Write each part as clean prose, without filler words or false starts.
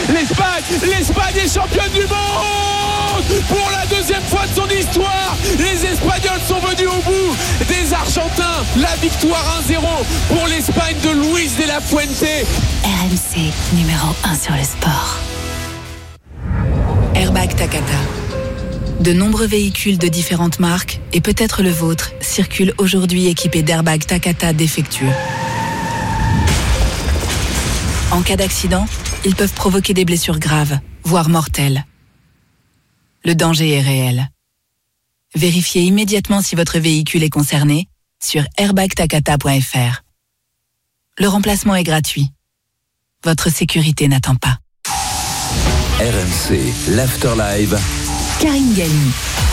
L'Espagne est championne du monde pour la deuxième fois de son histoire. Les Espagnols sont venus au bout des Argentins. La victoire 1-0 pour l'Espagne de Luis de la Fuente. RMC numéro 1 sur le sport. Airbag Takata. De nombreux véhicules de différentes marques, et peut-être le vôtre, circulent aujourd'hui équipés d'airbags Takata défectueux. En cas d'accident, ils peuvent provoquer des blessures graves, voire mortelles. Le danger est réel. Vérifiez immédiatement si votre véhicule est concerné sur airbagtakata.fr. Le remplacement est gratuit. Votre sécurité n'attend pas. RMC, l'Afterlive. Karine Galli.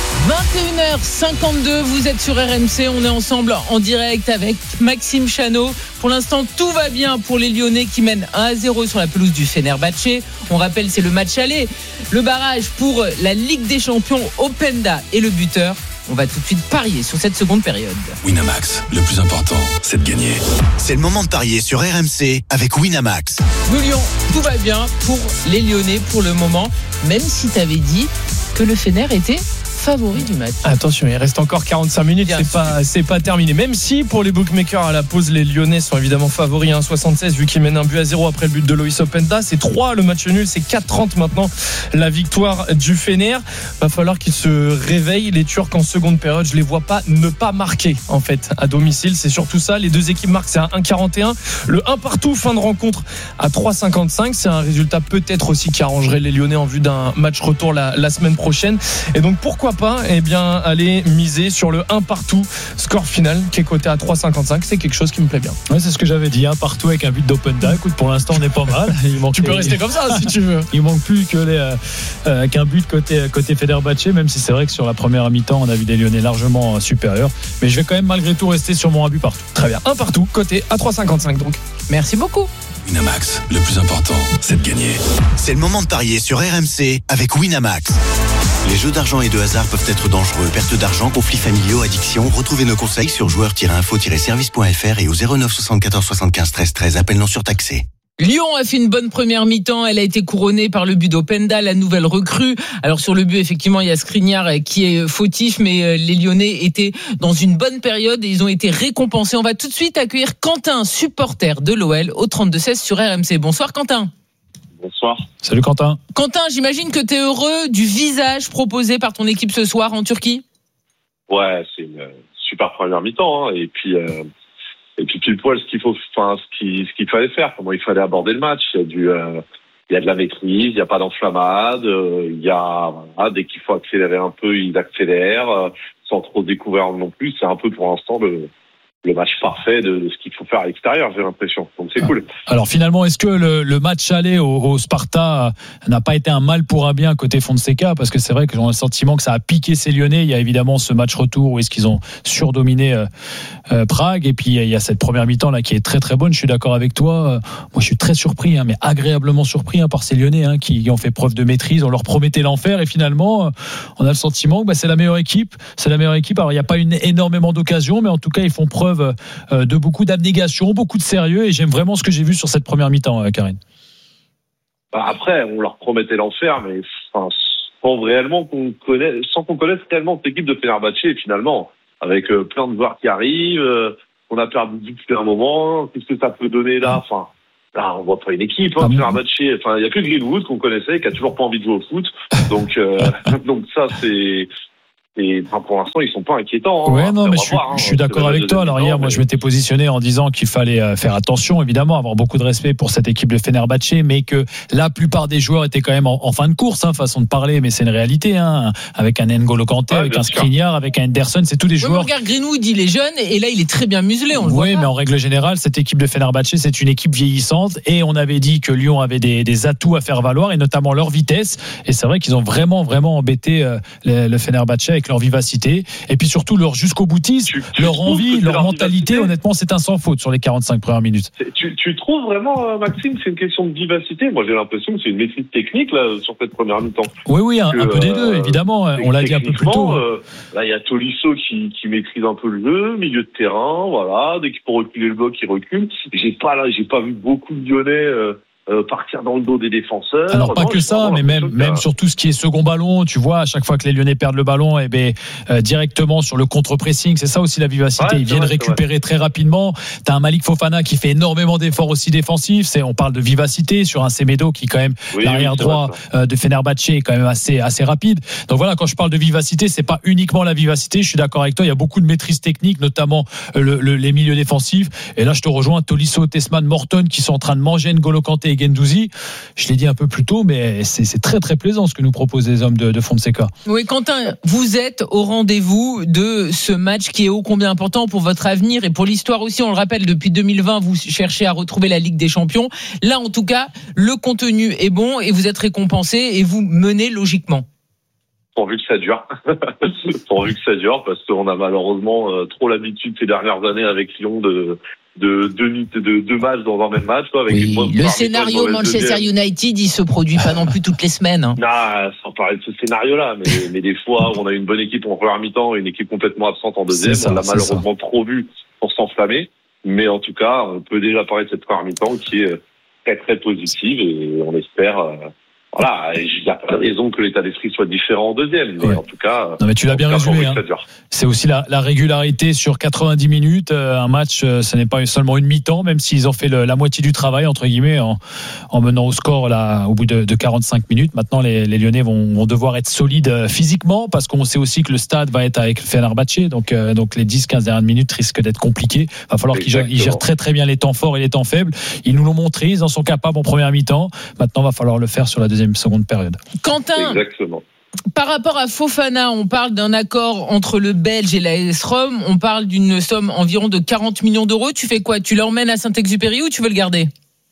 21h52, vous êtes sur RMC, on est ensemble en direct avec Maxime Chanot. Pour l'instant, tout va bien pour les Lyonnais qui mènent 1-0 sur la pelouse du Fenerbahçe. On rappelle, c'est le match aller. Le barrage pour la Ligue des Champions, Openda est le buteur. On va tout de suite parier sur cette seconde période. Winamax, le plus important, c'est de gagner. C'est le moment de parier sur RMC avec Winamax. Nous Lyon, tout va bien pour les Lyonnais pour le moment, même si tu avais dit que le Fener était favori du match. Attention, il reste encore 45 minutes, c'est pas terminé. Même si pour les bookmakers à la pause, les Lyonnais sont évidemment favoris 1,76 vu qu'ils mènent 1-0 après le but de Loïs Openda. C'est 3 le match nul, c'est 4,30 maintenant la victoire du Fener. Va falloir qu'ils se réveillent. Les Turcs en seconde période, je les vois pas ne pas marquer en fait à domicile. C'est surtout ça. Les deux équipes marquent, c'est à 1,41. Le 1 partout, fin de rencontre à 3,55. C'est un résultat peut-être aussi qui arrangerait les Lyonnais en vue d'un match retour la semaine prochaine. Et donc pourquoi pas aller miser sur le 1 partout score final qui est coté à 3,55. C'est quelque chose qui me plaît bien. Ouais, c'est ce que j'avais dit, 1 partout avec un but d'Openda. Écoute, pour l'instant on est pas mal. Tu peux rester comme ça si tu veux. Il manque plus que qu'un but côté Fenerbahçe, même si c'est vrai que sur la première mi-temps on a vu des Lyonnais largement supérieurs, mais je vais quand même malgré tout rester sur mon 1 but partout. Très bien, 1 partout coté à 3,55 donc. Merci beaucoup. Winamax, le plus important, c'est de gagner. C'est le moment de parier sur RMC avec Winamax. Les jeux d'argent et de hasard peuvent être dangereux. Perte d'argent, conflits familiaux, addiction. Retrouvez nos conseils sur joueurs-info-service.fr et au 09 74 75 13 13. Appel non surtaxé. Lyon a fait une bonne première mi-temps. Elle a été couronnée par le but d'Openda, la nouvelle recrue. Alors sur le but, effectivement, il y a Skriniar qui est fautif, mais les Lyonnais étaient dans une bonne période et ils ont été récompensés. On va tout de suite accueillir Quentin, supporter de l'OL, au 32-16 sur RMC. Bonsoir Quentin. Bonsoir. Salut Quentin. Quentin, j'imagine que tu es heureux du visage proposé par ton équipe ce soir en Turquie. Ouais, c'est une super première mi-temps, hein. Et puis pile poil ce qu'il fallait faire, comment il fallait aborder le match. Il y a de la maîtrise, il n'y a pas d'enflammade, dès qu'il faut accélérer un peu, ils accélèrent, sans trop découvrir non plus. C'est un peu pour l'instant le match parfait de ce qu'il faut faire à l'extérieur, j'ai l'impression. Donc c'est cool. Alors finalement, est-ce que le match aller au Sparta n'a pas été un mal pour un bien côté Fonseca? Parce que c'est vrai que j'ai le sentiment que ça a piqué ces Lyonnais. Il y a évidemment ce match retour où est-ce qu'ils ont surdominé Prague, et puis il y a cette première mi-temps là qui est très très bonne. Je suis d'accord avec toi. Moi je suis très surpris, mais agréablement surpris par ces Lyonnais qui ont fait preuve de maîtrise. On leur promettait l'enfer et finalement on a le sentiment que c'est la meilleure équipe. Alors il n'y a pas énormément d'occasions, mais en tout cas ils font preuve de beaucoup d'abnégation, beaucoup de sérieux, et j'aime vraiment ce que j'ai vu sur cette première mi-temps, Karine. Après, on leur promettait l'enfer, mais sans qu'on connaisse réellement cette équipe de Fenerbahçe, et finalement, avec plein de joueurs qui arrivent, on a perdu depuis un moment. Qu'est-ce que ça peut donner là? Là, on voit pas une équipe, Fenerbahçe. Il y a que Greenwood qu'on connaissait, qui a toujours pas envie de jouer au foot. Donc ça, c'est. Et pour l'instant, ils sont pas inquiétants. Ouais, non, mais je suis d'accord avec toi. Alors hier, moi, je m'étais positionné en disant qu'il fallait faire attention, évidemment, avoir beaucoup de respect pour cette équipe de Fenerbahçe, mais que la plupart des joueurs étaient quand même en fin de course, façon de parler, mais c'est une réalité, avec un N'Golo Kanté, avec un Skriniar, avec un Henderson, c'est tous des joueurs. Regarde Greenwood, il est jeune et là, il est très bien muselé. Oui, mais en règle générale, cette équipe de Fenerbahçe, c'est une équipe vieillissante, et on avait dit que Lyon avait des atouts à faire valoir, et notamment leur vitesse. Et c'est vrai qu'ils ont vraiment embêté le Fenerbahçe avec leur vivacité. Et puis surtout leur jusqu'au boutisme, leur envie, leur mentalité. Honnêtement, c'est un sans faute sur les 45 premières minutes. Tu trouves vraiment, Maxime, c'est une question de vivacité? Moi, j'ai l'impression que c'est une maîtrise technique là sur cette première mi-temps. Oui, un peu des deux, évidemment. On l'a dit un peu plus tôt. Là, il y a Tolisso qui maîtrise un peu le jeu, milieu de terrain, voilà. Dès qu'il faut reculer le bloc, il recule. J'ai pas vu beaucoup de Lyonnais partir dans le dos des défenseurs. Alors pas que ça, mais même sur tout ce qui est second ballon, tu vois, à chaque fois que les Lyonnais perdent le ballon, directement sur le contre-pressing, c'est ça aussi la vivacité. Ils viennent récupérer très rapidement. T'as un Malik Fofana qui fait énormément d'efforts aussi défensifs. On parle de vivacité sur un Semedo qui quand même l'arrière droit de Fenerbahçe est quand même assez rapide. Donc voilà, quand je parle de vivacité, c'est pas uniquement la vivacité. Je suis d'accord avec toi. Il y a beaucoup de maîtrise technique, notamment les milieux défensifs. Et là, je te rejoins. Tolisso, Tessman, Morton qui sont en train de manger N'Golo Kanté et Guendouzi. Je l'ai dit un peu plus tôt, mais c'est très très plaisant ce que nous proposent les hommes de Fonseca. Oui, Quentin, vous êtes au rendez-vous de ce match qui est ô combien important pour votre avenir et pour l'histoire aussi. On le rappelle, depuis 2020, vous cherchez à retrouver la Ligue des Champions. Là, en tout cas, le contenu est bon et vous êtes récompensé et vous menez logiquement. Pourvu que ça dure. Pourvu que ça dure, parce qu'on a malheureusement trop l'habitude ces dernières années avec Lyon de deux matchs dans un même match, quoi, avec le scénario Manchester United, il se produit pas non plus toutes les semaines. Hein. Non, sans parler de ce scénario-là, mais des fois, on a une bonne équipe en première mi-temps et une équipe complètement absente en deuxième. On l'a malheureusement trop vu pour s'enflammer. Mais en tout cas, on peut déjà parler de cette première mi-temps qui est très très positive et on espère. Voilà, il n'y a pas de raison que l'état d'esprit soit différent en deuxième, mais en tout cas. Non, mais tu l'as bien résumé. Hein. C'est aussi la régularité sur 90 minutes. Un match, ce n'est pas seulement une mi-temps, même s'ils ont fait la moitié du travail, entre guillemets, en menant au score là, au bout de 45 minutes. Maintenant, les Lyonnais vont devoir être solides physiquement, parce qu'on sait aussi que le stade va être avec Fenerbahçe, donc les 10-15 dernières minutes risquent d'être compliquées. Il va falloir qu'ils gèrent très très bien les temps forts et les temps faibles. Ils nous l'ont montré, ils en sont capables en première mi-temps. Maintenant, il va falloir le faire sur la deuxième seconde période. Quentin, exactement. Par rapport à Fofana, on parle d'un accord entre le Belge et l'AS Rome. On parle d'une somme environ de 40 millions d'euros. Tu fais quoi ? Tu l'emmènes à Saint-Exupéry ou tu veux le garder ?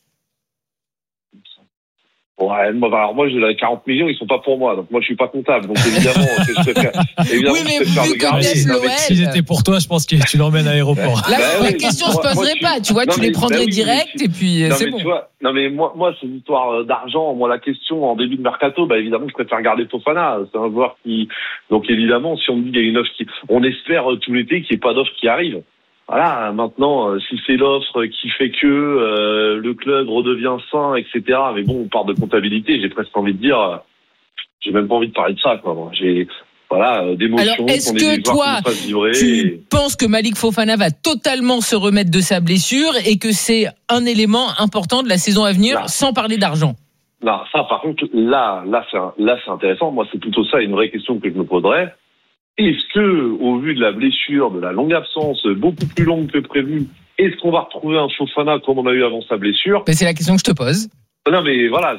Ouais, moi j'ai les 40 millions, ils sont pas pour moi, donc moi je suis pas comptable, donc évidemment je préfère oui, mais vu que s'ils étaient pour toi, je pense que tu l'emmènes à l'aéroport. Là, la question se poserait pas, tu vois, tu les prendrais direct et puis c'est bon. Non mais moi c'est une histoire d'argent. Moi la question en début de mercato, évidemment je préfère garder Fofana. C'est un joueur qui, donc évidemment si on me dit qu'il y a une offre on espère tout l'été qu'il n'y ait pas d'offre qui arrive. Voilà, maintenant, si c'est l'offre qui fait que le club redevient sain, etc. Mais bon, on part de comptabilité. J'ai presque envie de dire, j'ai même pas envie de parler de ça, quoi. J'ai d'émotions. Alors, est-ce que toi, tu penses que Malik Fofana va totalement se remettre de sa blessure et que c'est un élément important de la saison à venir, sans parler d'argent? Non, ça, par contre, là, c'est intéressant. Moi, c'est plutôt ça une vraie question que je me poserais. Est-ce que, au vu de la blessure, de la longue absence, beaucoup plus longue que prévu, est-ce qu'on va retrouver un Fofana comme on a eu avant sa blessure ? C'est la question que je te pose. Non, mais voilà,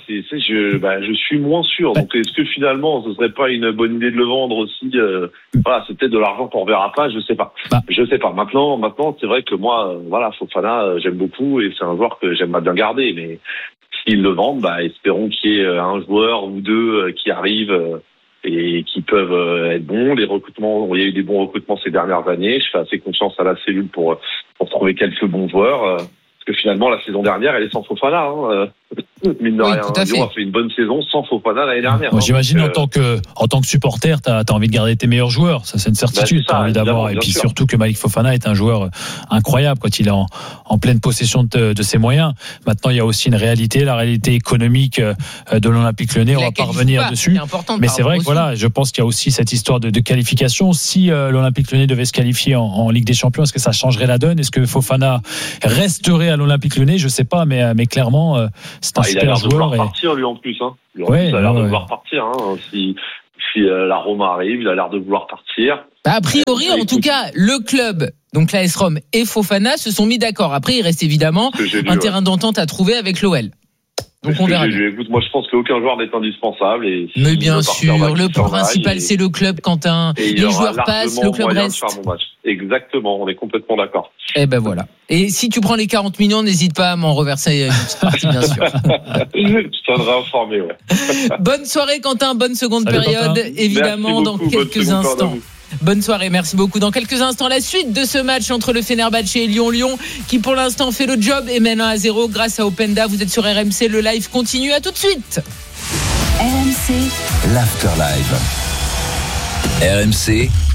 je suis moins sûr. Donc, est-ce que finalement, ce serait pas une bonne idée de le vendre aussi ? Voilà, c'est peut-être de l'argent qu'on reverra pas, je sais pas. Je sais pas. Maintenant, c'est vrai que moi, Fofana, j'aime beaucoup et c'est un joueur que j'aimerais bien garder. Mais s'ils le vendent, espérons qu'il y ait un joueur ou deux qui arrivent. Et qui peuvent être bons. Les recrutements, il y a eu des bons recrutements ces dernières années. Je fais assez confiance à la cellule pour trouver quelques bons joueurs. Parce que finalement, la saison dernière, elle est sans Fofana. Mine de rien, Lyon a fait une bonne saison sans Fofana l'année dernière. Moi, j'imagine en tant que supporter, t'as envie de garder tes meilleurs joueurs. Ça, c'est une certitude. T'as envie d'avoir. Et puis sûr. Surtout que Malik Fofana est un joueur incroyable quand il est en pleine possession de ses moyens. Maintenant, il y a aussi une réalité, la réalité économique de l'Olympique Lyonnais. On va pas revenir dessus. Mais c'est vrai que je pense qu'il y a aussi cette histoire de qualification. Si l'Olympique Lyonnais devait se qualifier en Ligue des Champions, est-ce que ça changerait la donne ? Est-ce que Fofana resterait à l'Olympique Lyonnais ? Je sais pas, mais clairement, c'est un il a l'air de vouloir partir, lui, en plus. Il a l'air de vouloir partir. Si la Roma arrive, il a l'air de vouloir partir. A priori, en tout cas, le club, donc l'AS Rome et Fofana, se sont mis d'accord. Après, il reste évidemment un terrain d'entente à trouver avec l'OL. Donc on verra. Écoute, moi je pense qu'aucun joueur n'est indispensable. Mais bien sûr, le principal c'est le club, Quentin. Les joueurs passent, le club reste. Exactement, on est complètement d'accord. Et ben voilà. Et si tu prends les 40 millions, n'hésite pas à m'en reverser une petite partie, bien sûr. Je tiendrai informé, ouais. Bonne soirée, Quentin. Bonne seconde période, Quentin. Évidemment, dans quelques instants. Bonne soirée, merci beaucoup. Dans quelques instants, la suite de ce match entre le Fenerbahçe et Lyon qui pour l'instant fait le job et mène 1-0 grâce à Openda. Vous êtes sur RMC, le live continue, à tout de suite. RMC, l'Afterlive. RMC,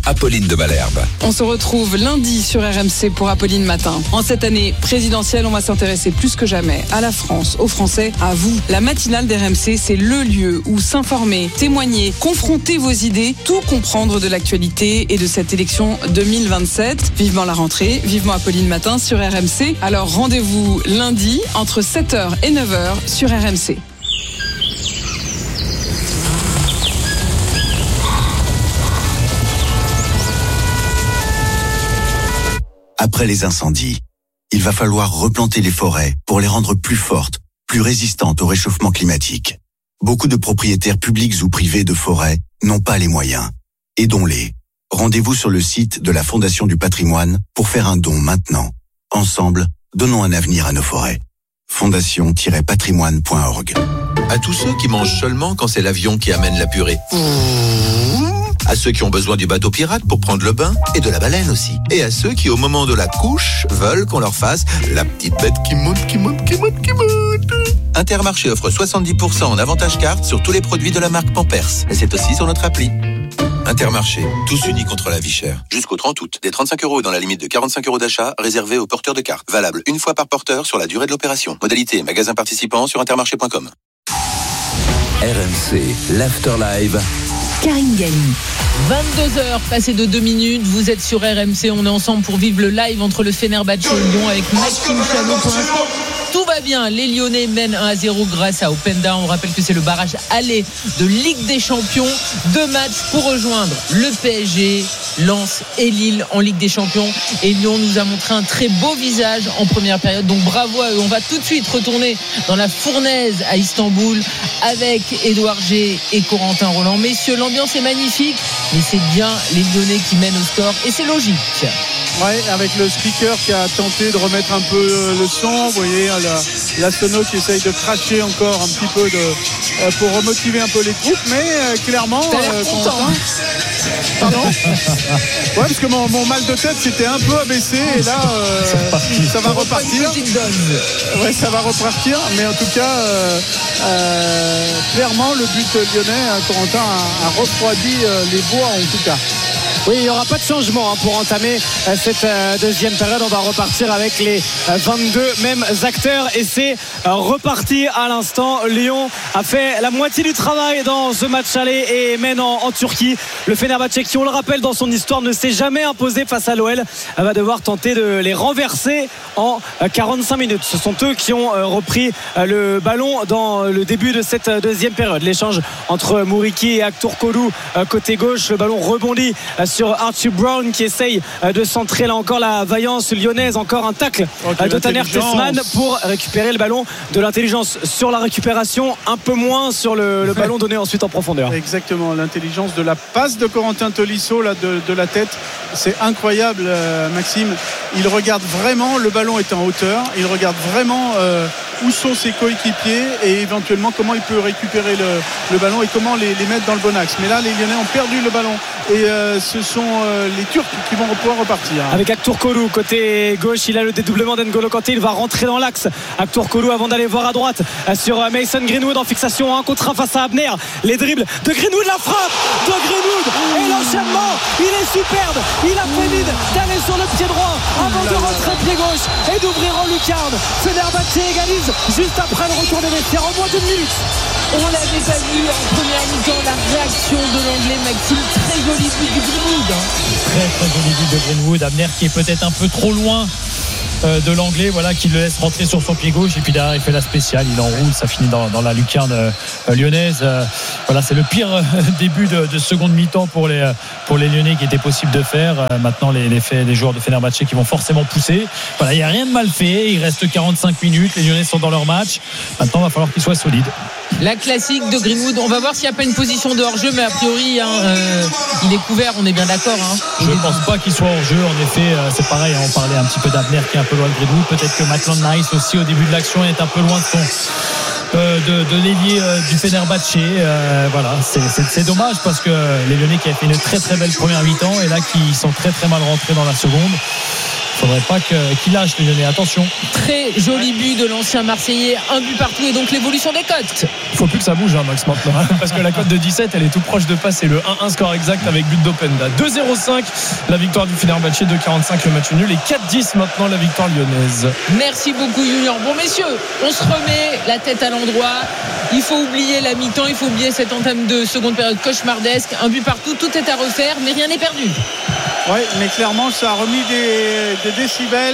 Apolline de Malherbe. On se retrouve lundi sur RMC pour Apolline Matin. En cette année présidentielle, on va s'intéresser plus que jamais à la France, aux Français, à vous. La matinale d'RMC, c'est le lieu où s'informer, témoigner, confronter vos idées, tout comprendre de l'actualité et de cette élection 2027. Vivement la rentrée, vivement Apolline Matin sur RMC. Alors rendez-vous lundi entre 7h et 9h sur RMC. Après les incendies, il va falloir replanter les forêts pour les rendre plus fortes, plus résistantes au réchauffement climatique. Beaucoup de propriétaires publics ou privés de forêts n'ont pas les moyens. Aidons-les. Rendez-vous sur le site de la Fondation du Patrimoine pour faire un don maintenant. Ensemble, donnons un avenir à nos forêts. fondation-patrimoine.org. À tous ceux qui mangent seulement quand c'est l'avion qui amène la purée. À ceux qui ont besoin du bateau pirate pour prendre le bain et de la baleine aussi. Et à ceux qui, au moment de la couche, veulent qu'on leur fasse la petite bête qui monte. Intermarché offre 70% en avantage carte sur tous les produits de la marque Pampers. Et c'est aussi sur notre appli. Intermarché, tous unis contre la vie chère. Jusqu'au 30 août, des 35 € dans la limite de 45 € d'achat réservés aux porteurs de carte. Valable une fois par porteur sur la durée de l'opération. Modalité magasin participant sur intermarché.com. RMC, l'Afterlive. Karine Galli. 22h, passé de 2 minutes, vous êtes sur RMC, on est ensemble pour vivre le live entre le Fenerbahçe et Lyon avec Maxime Chanot. Pour l'instant, tout va bien, les Lyonnais mènent 1-0 grâce à Openda. On rappelle que c'est le barrage aller de Ligue des Champions. 2 matchs pour rejoindre le PSG, Lens et Lille en Ligue des Champions. Et Lyon nous a montré un très beau visage en première période, donc bravo à eux. On va tout de suite retourner dans la fournaise à Istanbul avec Édouard G et Corentin Roland. Messieurs, l'ambiance est magnifique, mais c'est bien les Lyonnais qui mènent au score et c'est logique. Ouais, avec le speaker qui a tenté de remettre un peu le son, vous voyez la sono qui essaye de cracher encore un petit peu pour remotiver un peu les troupes, mais clairement pardon. Ouais, parce que mon mal de tête s'était un peu abaissé et là ça va repartir. Ouais, ça va repartir, mais en tout cas clairement le but lyonnais, Corentin a refroidi les bois en tout cas. Oui, il n'y aura pas de changement pour entamer cette deuxième période. On va repartir avec les 22 mêmes acteurs et c'est reparti à l'instant. Lyon a fait la moitié du travail dans ce match aller et mène en Turquie. Le Fenerbahçe, qui on le rappelle dans son histoire ne s'est jamais imposé face à l'OL, va devoir tenter de les renverser en 45 minutes. Ce sont eux qui ont repris le ballon dans le début de cette deuxième période. L'échange entre Mouriki et Akturkoğlu côté gauche, le ballon rebondit sur Archie Brown qui essaye de centrer là encore la vaillance lyonnaise. Encore un tacle de Taner Tessman pour récupérer le ballon. De l'intelligence sur la récupération, un peu moins sur le ballon donné ensuite en profondeur. Exactement, l'intelligence de la passe de Corentin Tolisso là, de la tête, c'est incroyable. Maxime, il regarde vraiment, le ballon est en hauteur, il regarde vraiment où sont ses coéquipiers et éventuellement comment il peut récupérer le ballon et comment les mettre dans le bon axe. Mais là les Lyonnais ont perdu le ballon et ce sont les Turcs qui vont pouvoir repartir. Avec Akturkoğlu côté gauche, il a le dédoublement d'N'Golo Kanté, il va rentrer dans l'axe. Akturkoğlu avant d'aller voir à droite sur Mason Greenwood en fixation 1 contre 1 face à Abner. Les dribbles de Greenwood, la frappe de Greenwood et l'enchaînement, il est superbe. Il a fait mine d'aller sur le pied droit avant de rentrer pied gauche et d'ouvrir en lucarne. Fenerbahçe égalise juste après le retour des vestiaires en moins d'une minute. On l'avait pas vu en première mi-temps, la réaction de l'anglais Maxime. Très joli but de Greenwood. Très joli but de Greenwood. Abner qui est peut-être un peu trop loin de l'anglais, voilà, qui le laisse rentrer sur son pied gauche et puis derrière il fait la spéciale, il enroule, ça finit dans la lucarne lyonnaise. Voilà, c'est le pire début de seconde mi-temps pour les Lyonnais qui était possible de faire. Maintenant les joueurs de Fenerbahçe qui vont forcément pousser. Voilà, il n'y a rien de mal fait, il reste 45 minutes, les Lyonnais sont dans leur match. Maintenant il va falloir qu'ils soient solides. La classique de Greenwood, on va voir s'il n'y a pas une position de hors-jeu, mais a priori il est couvert, on est bien d'accord. Je ne pense pas qu'il soit hors-jeu, en effet, c'est pareil, on parlait un petit peu d'Abner qui est un peu loin de Greenwood, peut-être que Maitland-Niles aussi au début de l'action est un peu loin de l'ailier du Fenerbahçe. Voilà, c'est dommage parce que les Lyonnais qui avaient fait une très très belle première mi-temps et là qui sont très très mal rentrés dans la seconde. faudrait pas qu'il lâche les Lyonnais. Attention. Très joli but de l'ancien Marseillais, un but partout et donc l'évolution des cotes. Il faut plus que ça bouge, Max, maintenant, parce que la cote de 17 elle est tout proche de passer le 1-1 score exact avec but d'Openda. 2-0-5 la victoire du Fenerbahçe, 2-45 le match nul et 4-10 maintenant la victoire lyonnaise. Merci beaucoup Julien. Bon messieurs, on se remet la tête à l'endroit. Il faut oublier la mi-temps, il faut oublier cette entame de seconde période cauchemardesque, un but partout, tout est à refaire mais rien n'est perdu. Oui, mais clairement ça a remis des décibels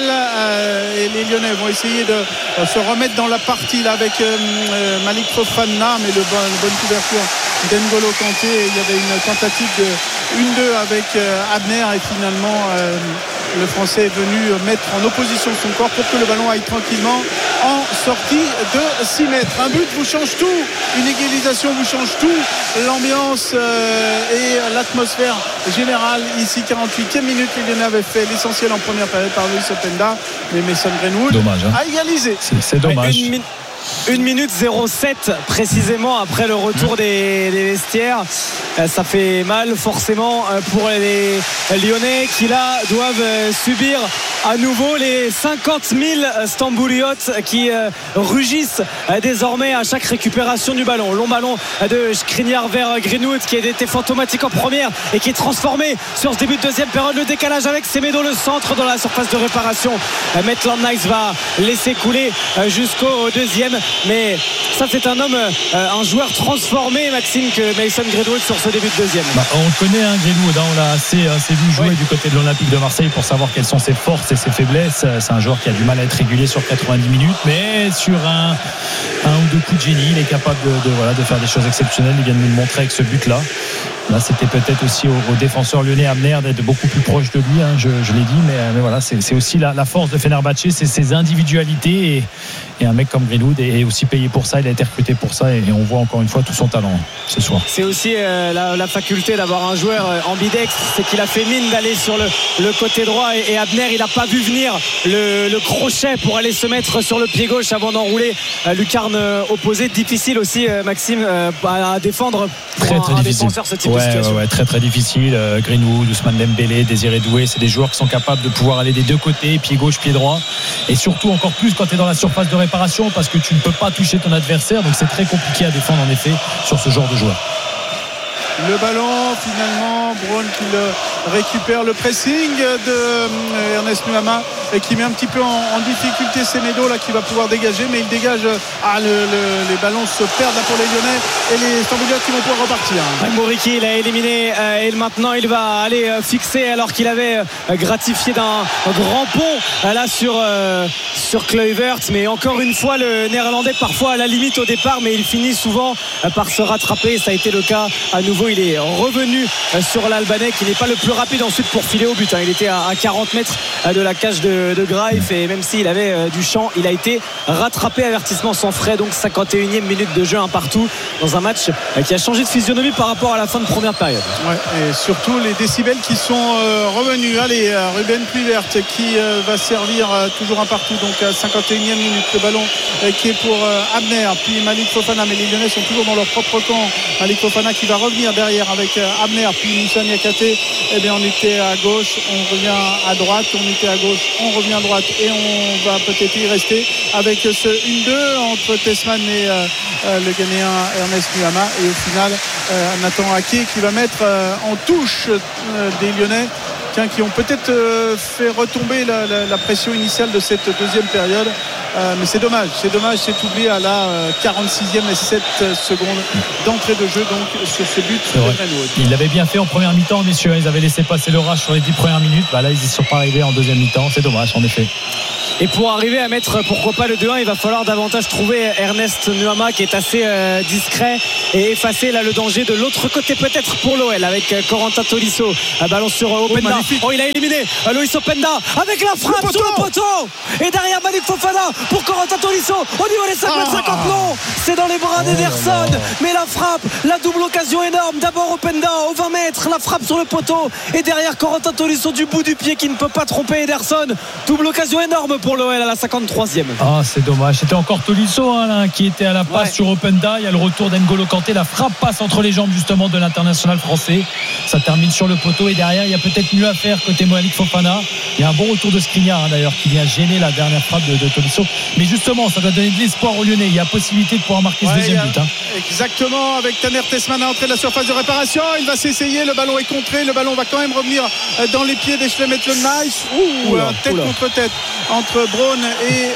et les Lyonnais vont essayer de se remettre dans la partie là, avec Malik Fofana, mais bonne couverture d'N'Golo Kanté. Il y avait une tentative de 1-2 avec Abner et finalement le Français est venu mettre en opposition son corps pour que le ballon aille tranquillement en sortie de 6 mètres. Un but vous change tout, une égalisation vous change tout, l'ambiance et l'atmosphère générale. Ici 48e minute, les Lyonnais avaient fait l'essentiel en première période par Luis Openda, mais Mason Greenwood a égalisé. C'est dommage. 1 minute 07 précisément après le retour des vestiaires. Ça fait mal forcément pour les Lyonnais qui là doivent subir à nouveau les 50 000 Stambouliotes qui rugissent désormais à chaque récupération du ballon. Long ballon de Skriniar vers Greenwood qui a été fantomatique en première et qui est transformé sur ce début de deuxième période. Le décalage avec Semedo, le centre dans la surface de réparation. Maitland Nice va laisser couler jusqu'au deuxième. Mais ça c'est un homme, un joueur transformé, Maxime, que Mason Greenwood sur ce début de deuxième. On le connaît, Greenwood, on l'a assez vu jouer du côté de l'Olympique de Marseille pour savoir quelles sont ses forces et ses faiblesses. C'est un joueur qui a du mal à être régulier sur 90 minutes, mais sur un ou deux coups de génie, il est capable de faire des choses exceptionnelles. Il vient de nous le montrer avec ce but-là. Là, c'était peut-être aussi au défenseur lyonnais Abner d'être beaucoup plus proche de lui, je l'ai dit, mais voilà, c'est aussi la force de Fenerbahçe, c'est ses individualités et un mec comme Greenwood est aussi payé pour ça, il a été recruté pour ça et on voit encore une fois tout son talent ce soir. C'est aussi la faculté d'avoir un joueur ambidextre, c'est qu'il a fait mine d'aller sur le côté droit et Abner il n'a pas vu venir le crochet pour aller se mettre sur le pied gauche avant d'enrouler lucarne opposée. Difficile aussi, Maxime, à défendre pour très un difficile. Défenseur ce type de situation. Ouais, très difficile. Greenwood, Ousmane Dembélé, Désiré Doué, c'est des joueurs qui sont capables de pouvoir aller des deux côtés, pied gauche, pied droit, et surtout encore plus quand tu es dans la surface de réparation parce que tu ne peux pas toucher ton adversaire, donc c'est très compliqué à défendre en effet sur ce genre de joueur. Le ballon finalement, Braun qui le récupère, le pressing de Ernest Nuama et qui met un petit peu en difficulté Semedo là qui va pouvoir dégager, mais il dégage. Les ballons se perdent là pour les Lyonnais et les Stambouliotes qui vont pouvoir repartir. Moriki il a éliminé et maintenant il va aller fixer alors qu'il avait gratifié d'un grand pont là sur Kluivert, mais encore une fois le Néerlandais parfois à la limite au départ, mais il finit souvent par se rattraper. Ça a été le cas à nouveau. Il est revenu sur l'Albanais qui n'est pas le plus rapide ensuite pour filer au but. Il était à 40 mètres de la cage de Greif et même s'il avait du champ, il a été rattrapé. Avertissement sans frais, donc 51e minute de jeu, un partout dans un match qui a changé de physionomie par rapport à la fin de première période. Ouais, et surtout les décibels qui sont revenus. Allez, Ruben Kluivert qui va servir toujours un partout, donc à 51e minute. Le ballon qui est pour Abner, puis Malik Fofana, mais les Lyonnais sont toujours dans leur propre camp. Malik Fofana qui va revenir derrière avec Abner, puis Moussa Niakhaté. Eh bien on était à gauche, on revient à droite, on était à gauche, on revient à droite et on va peut-être y rester avec ce 1-2 entre Tessman et le Ghanéen Ernest Nuama, et au final Nathan Ake qui va mettre en touche des Lyonnais qui ont peut-être fait retomber la pression initiale de cette deuxième période. Mais c'est dommage, c'est oublié à la 46e et 7 secondes d'entrée de jeu donc sur ce but de Greenwood. Ils l'avaient bien fait en première mi-temps, messieurs, ils avaient laissé passer le rush sur les 10 premières minutes. Là ils y sont pas arrivés en deuxième mi-temps, c'est dommage en effet. Et pour arriver à mettre pourquoi pas le 2-1, il va falloir davantage trouver Ernest Nuama qui est assez discret et effacer là le danger de l'autre côté peut-être pour l'OL avec Corentin Tolisso. Un ballon sur Openda. Il a éliminé Luis Openda avec la frappe sur le poteau et derrière Malik Fofana pour Corentin Tolisso au niveau des 5 mètres 50. Non, c'est dans les les bras d'Ederson, mais la frappe, la double occasion énorme, d'abord Openda au 20 mètres, la frappe sur le poteau et derrière Corentin Tolisso du bout du pied qui ne peut pas tromper Ederson. Double occasion énorme pour l'OL à la 53e. Ah, c'est dommage, c'était encore Tolisso là, qui était à la passe sur Openda. Il y a le retour d'N'Golo Kanté, la frappe passe entre les jambes justement de l'international français, ça termine sur le poteau et derrière il y a peut-être mieux à faire côté Malik Fofana. Il y a un bon retour de Skriniar d'ailleurs qui vient gêner la dernière frappe de Tolisso, mais justement ça doit donner de l'espoir aux Lyonnais. Il y a possibilité de pouvoir marquer ce deuxième but. Exactement, avec Taner Tessman à entrer de la surface de réparation, il va s'essayer, le ballon est contré, le ballon va quand même revenir dans les pieds d'Eschlem Maitland-Niles. Tête contre tête entre Braun et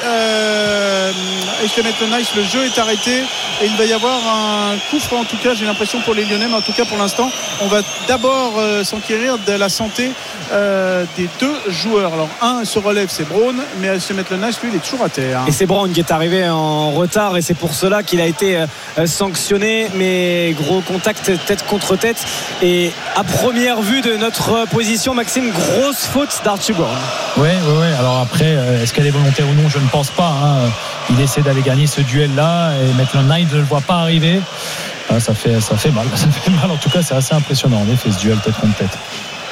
Eschlem Maitland-Niles. Le jeu est arrêté et il va y avoir un coup franc, en tout cas j'ai l'impression pour les Lyonnais, mais en tout cas pour l'instant on va d'abord s'enquérir de la santé des deux joueurs. Alors un se relève, c'est Braun, mais Eschlem Maitland-Niles lui il est toujours à terre. Et c'est Braun qui est arrivé en retard et c'est pour cela qu'il a été sanctionné, mais gros contact tête contre tête et à première vue de notre position, Maxime, grosse faute d'Archie Brown. Oui, alors après est-ce qu'elle est volontaire ou non, je ne pense pas, il essaie d'aller gagner ce duel là et Maitland-Niles ne le voit pas arriver. Ça fait mal en tout cas, c'est assez impressionnant en effet ce duel tête contre tête.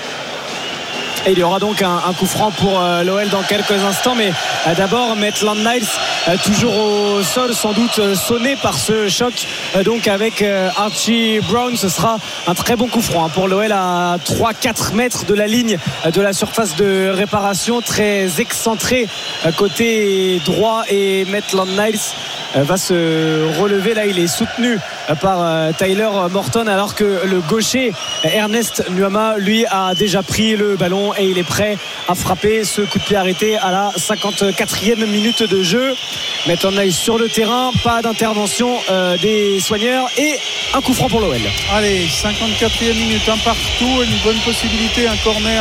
Et il y aura donc un coup franc pour l'OL dans quelques instants, mais d'abord Maitland-Niles toujours au sol, sans doute sonné par ce choc, donc avec Archie Brown. Ce sera un très bon coup franc pour l'OL à 3-4 mètres de la ligne de la surface de réparation, très excentré côté droit, et Maitland-Niles va se relever. Là il est soutenu par Tyler Morton, alors que le gaucher Ernest Nuama lui a déjà pris le ballon et il est prêt à frapper. Ce coup de pied arrêté à la 54e minute de jeu. Maitland-Niles sur le terrain, pas d'intervention des soigneurs et un coup franc pour l'OL. Allez, 54e minute, un partout, une bonne possibilité, un corner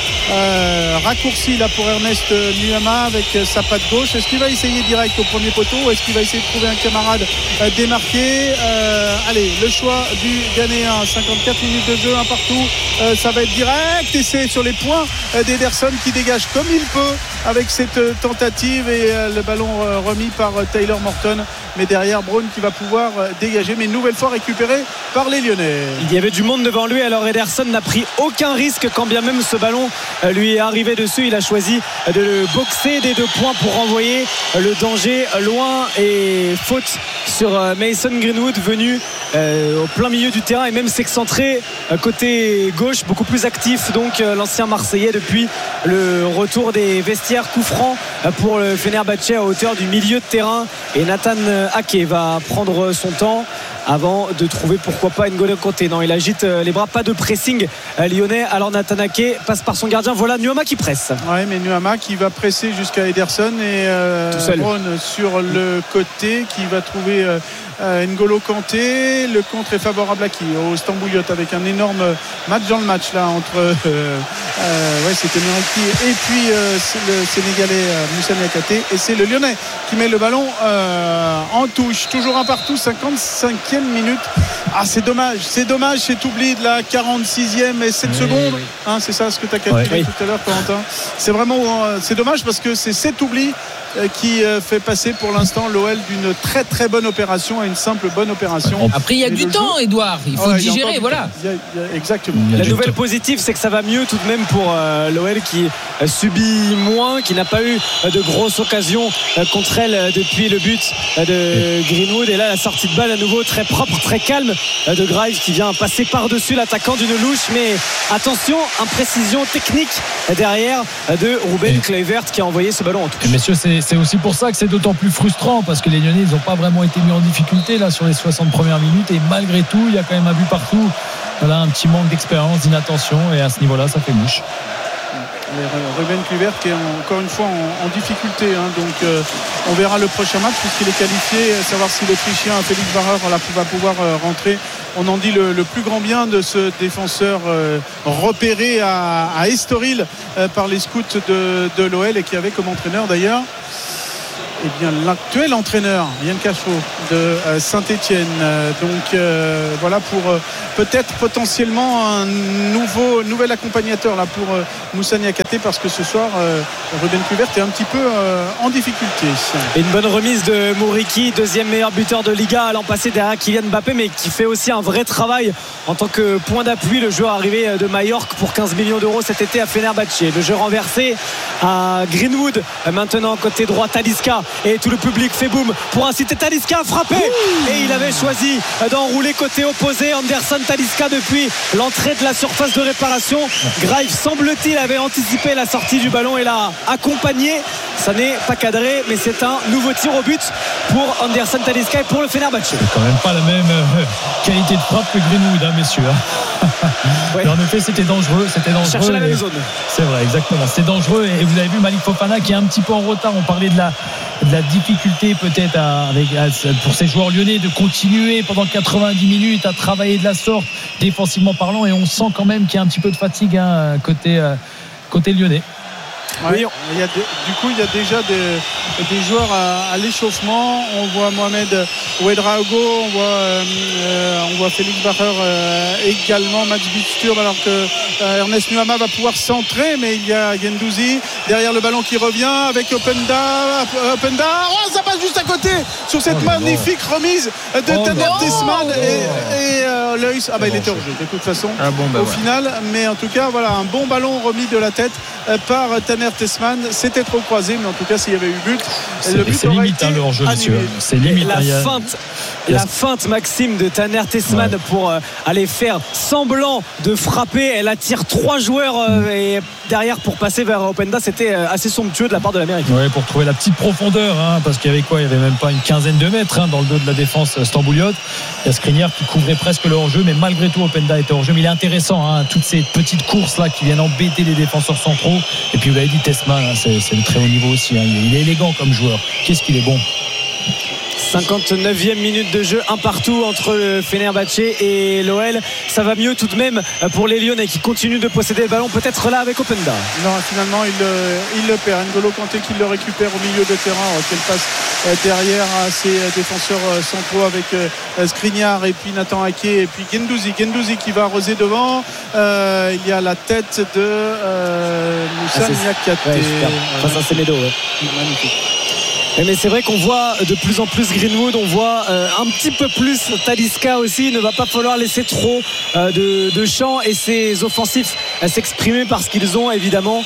raccourci là pour Ernest Nuama avec sa patte gauche. Est-ce qu'il va essayer direct au premier poteau ou est-ce qu'il va essayer de trouver un camarade démarqué? Allez, le choix du Ghanéen, 54 minutes de jeu, un partout, ça va être direct et c'est sur les points d'Ederson qui dégage comme il peut avec cette tentative et le ballon remis par Tyler Morton, mais derrière Braun qui va pouvoir dégager, mais une nouvelle fois récupéré par les Lyonnais. Il y avait du monde devant lui, alors Ederson n'a pris aucun risque quand bien même ce ballon lui est arrivé dessus. Il a choisi de le boxer des deux points pour renvoyer le danger loin, et faute sur Mason Greenwood venu au plein milieu du terrain et même s'excentrer côté gauche, beaucoup plus actif donc l'ancien Marseillais depuis le retour des vestiaires. Coup franc pour le Fenerbahçe à hauteur du milieu de terrain, et Nathan Ake va prendre son temps avant de trouver pourquoi pas N'Golo Kanté. Non, il agite les bras, pas de pressing lyonnais. Alors Nathan Ake passe par son gardien, voilà Nuama qui presse. Ouais, mais Nuama qui va presser jusqu'à Ederson et Braun sur le côté qui va trouver N'Golo Kanté. Le contre est favorable à qui? Au Stambouliote, avec un énorme match dans le match là entre c'était Meriki et puis le Sénégalais Moussa Niakhaté, et c'est le Lyonnais qui met le ballon en touche. Toujours un partout, 55e minute. C'est dommage cet oubli de la 46e et 7 secondes. C'est ça ce que tu as calculé tout à l'heure, Corentin. C'est vraiment c'est dommage parce que c'est cet oubli qui fait passer pour l'instant l'OL d'une très très bonne opération à une simple bonne opération. Après il y a du temps, Edouard, il faut digérer, voilà. Exactement. La nouvelle positive, c'est que ça va mieux tout de même pour l'OL qui subit moins, qui n'a pas eu de grosses occasions contre elle depuis le but de Greenwood, et là la sortie de balle à nouveau très propre, très calme de Grives qui vient passer par-dessus l'attaquant d'une louche, mais attention, imprécision technique derrière de Ruben Kluivert qui a envoyé ce ballon en touche. Messieurs, c'est aussi pour ça que c'est d'autant plus frustrant, parce que les Lyonnais ils n'ont pas vraiment été mis en difficulté là sur les 60 premières minutes, et malgré tout il y a quand même un but partout. Voilà, un petit manque d'expérience, d'inattention, et à ce niveau-là ça fait mouche. Ruben Kluivert qui est encore une fois en difficulté, donc on verra le prochain match puisqu'il est qualifié, savoir si l'Autrichien Félix Varrer va pouvoir rentrer. On en dit le plus grand bien de ce défenseur repéré à Estoril par les scouts de l'OL et qui avait comme entraîneur d'ailleurs eh bien, l'actuel entraîneur Yann Cachot de Saint-Étienne. Donc voilà pour peut-être potentiellement un nouvel accompagnateur là pour Moussa Niakhaté, parce que ce soir Ruben Kluivert est un petit peu en difficulté. Et une bonne remise de Mouriki, deuxième meilleur buteur de Liga l'an passé derrière Kylian Mbappé, mais qui fait aussi un vrai travail en tant que point d'appui. Le joueur arrivé de Majorque pour 15 millions d'euros cet été à Fenerbahçe. Le jeu renversé à Greenwood, maintenant côté droit Talisca, et tout le public fait boum pour inciter Talisca à frapper. Et il avait choisi d'enrouler côté opposé Anderson Talisca depuis l'entrée de la surface de réparation. Graves, semble-t-il, avait anticipé la sortie du ballon et l'a accompagné. Ça n'est pas cadré, mais c'est un nouveau tir au but pour Anderson Talisca et pour le Fenerbahçe. C'est quand même pas la même qualité de frappe que Greenwood, hein, messieurs. Ouais. En effet, c'était dangereux. Chercher la même zone. C'est vrai, exactement. C'était dangereux. Et vous avez vu Malik Fofana qui est un petit peu en retard. On parlait de la difficulté peut-être pour ces joueurs lyonnais de continuer pendant 90 minutes à travailler de la sorte, défensivement parlant. Et on sent quand même qu'il y a un petit peu de fatigue côté lyonnais. Ouais, du coup il y a déjà des joueurs à l'échauffement. On voit Mohamed Ouedraogo, on voit Félix Bacher également, Max Bitsturm, alors que Ernest Nuama va pouvoir centrer, mais il y a Guendouzi derrière le ballon qui revient avec Openda. Oh, ça passe juste à côté sur cette magnifique remise de Taner Tessman et Leus. Il était hors jeu de toute façon au final, mais en tout cas voilà, un bon ballon remis de la tête par Taner Tessman. C'était trop croisé, mais en tout cas s'il y avait eu but, c'est limite le hors-jeu, messieurs. C'est limite. La feinte, Maxime, de Taner Tessman pour aller faire semblant de frapper. Elle attire 3 joueurs et derrière pour passer vers Openda, c'était assez somptueux de la part de l'Amérique. Ouais, pour trouver la petite profondeur, parce qu'il y avait il y avait même pas une quinzaine de mètres dans le dos de la défense stambouliote. Il y a Skriniar qui couvrait presque le hors-jeu, mais malgré tout Openda était hors-jeu. Mais il est intéressant, toutes ces petites courses là qui viennent embêter les défenseurs centraux. Et puis vous l'avez dit, Tessman, c'est le très haut niveau aussi. Il est élégant comme joueur. Qu'est-ce qu'il est bon. 59e minute de jeu, un partout entre le Fenerbahçe et l'OL. Ça va mieux tout de même pour les Lyonnais qui continuent de posséder le ballon, peut-être là avec Openda. Non, finalement il le perd. N'Golo Kanté qui le récupère au milieu de terrain, quelle passe derrière à ses défenseurs centraux avec Skriniar et puis Nathan Ake et puis Guendouzi qui va arroser devant. Il y a la tête de Moussa Niakhaté face à Semedo. Magnifique. Mais c'est vrai qu'on voit de plus en plus Greenwood, on voit un petit peu plus Talisca aussi. Il ne va pas falloir laisser trop de champ et ses offensifs s'exprimer, parce qu'ils ont évidemment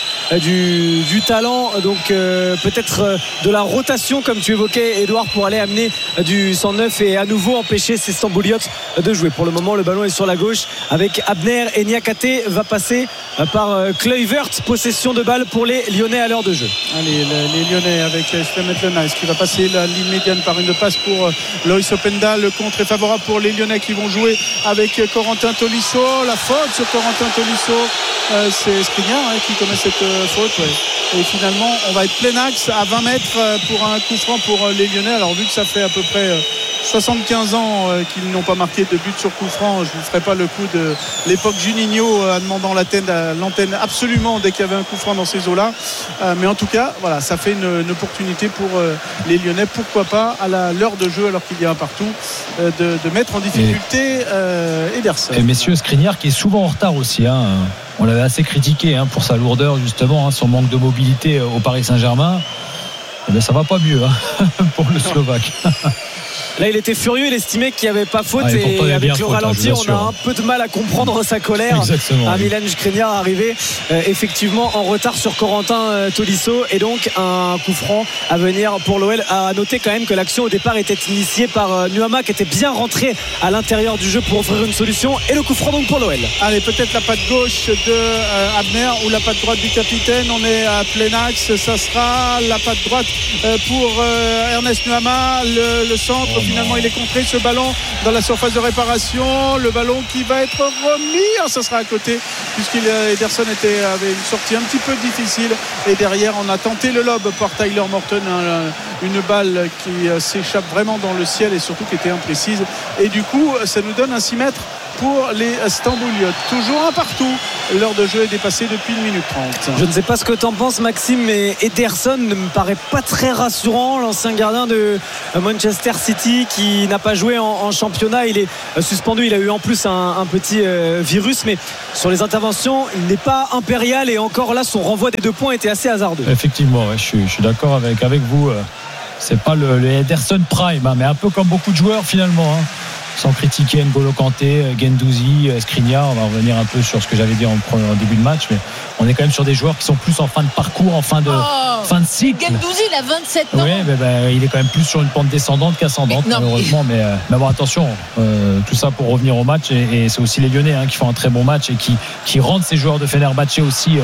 du talent. Donc peut-être de la rotation comme tu évoquais, Edouard, pour aller amener du 109 et à nouveau empêcher ces Stambouliotes de jouer. Pour le moment le ballon est sur la gauche avec Abner et Niakhaté va passer par Kluivert. Possession de balle pour les Lyonnais à l'heure de jeu. Allez, les Lyonnais avec Est-ce qu'il va passer la ligne médiane par une passe pour Loïs Openda. Le contre est favorable pour les Lyonnais qui vont jouer avec Corentin Tolisso. La faute sur Corentin Tolisso, c'est Skriniar qui commet cette faute. Et finalement on va être plein axe à 20 mètres pour un coup franc pour les Lyonnais. Alors vu que ça fait à peu près 75 ans qu'ils n'ont pas marqué de but sur coup franc, je ne ferai pas le coup de l'époque Juninho demandant l'antenne absolument dès qu'il y avait un coup franc dans ces eaux-là. Mais en tout cas, voilà, ça fait une opportunité pour les Lyonnais, pourquoi pas à l'heure de jeu, alors qu'il y a un partout, de mettre en difficulté Ederson. Et messieurs, Skriniar qui est souvent en retard aussi. On l'avait assez critiqué pour sa lourdeur justement, son manque de mobilité au Paris Saint-Germain. Eh bien, ça va pas mieux pour le Slovaque. Là il était furieux, il estimait qu'il n'y avait pas faute, et avec le ralenti on a un peu de mal à comprendre sa colère. Exactement, Milan Skriniar arrivé effectivement en retard sur Corentin Tolisso, et donc un coup franc à venir pour l'OL. À noter quand même que l'action au départ était initiée par Nuama, qui était bien rentré à l'intérieur du jeu pour offrir une solution, et le coup franc donc pour l'OL. Allez, peut-être la patte gauche de Abner ou la patte droite du capitaine. On est à plein axe, ça sera la patte droite pour Ernest Nuama. Le centre, finalement il est contré, ce ballon dans la surface de réparation. Le ballon qui va être remis, ça sera à côté, puisqu'Ederson avait une sortie un petit peu difficile, et derrière on a tenté le lob par Tyler Morton, une balle qui s'échappe vraiment dans le ciel et surtout qui était imprécise, et du coup ça nous donne un 6 mètres pour les Stambouliotes. Toujours un partout. L'heure de jeu est dépassée depuis 1 minute 30. Je ne sais pas ce que t'en penses, Maxime, mais Ederson ne me paraît pas très rassurant. L'ancien gardien de Manchester City qui n'a pas joué en championnat, il est suspendu. Il a eu en plus un petit virus, mais sur les interventions, il n'est pas impérial, et encore là, son renvoi des 2 points était assez hasardeux. Effectivement, ouais, je suis d'accord avec vous. C'est pas le Ederson Prime, hein, mais un peu comme beaucoup de joueurs finalement, hein. Sans critiquer N'Golo Kanté, Guendouzi, Skriniar, on va revenir un peu sur ce que j'avais dit en début de match, mais on est quand même sur des joueurs qui sont plus en fin de parcours, en fin de cycle. Guendouzi, il a 27 ans. Oui, il est quand même plus sur une pente descendante qu'ascendante, malheureusement. Mais bon, attention, tout ça pour revenir au match, et c'est aussi les Lyonnais, hein, qui font un très bon match et qui rendent ces joueurs de Fenerbahçe aussi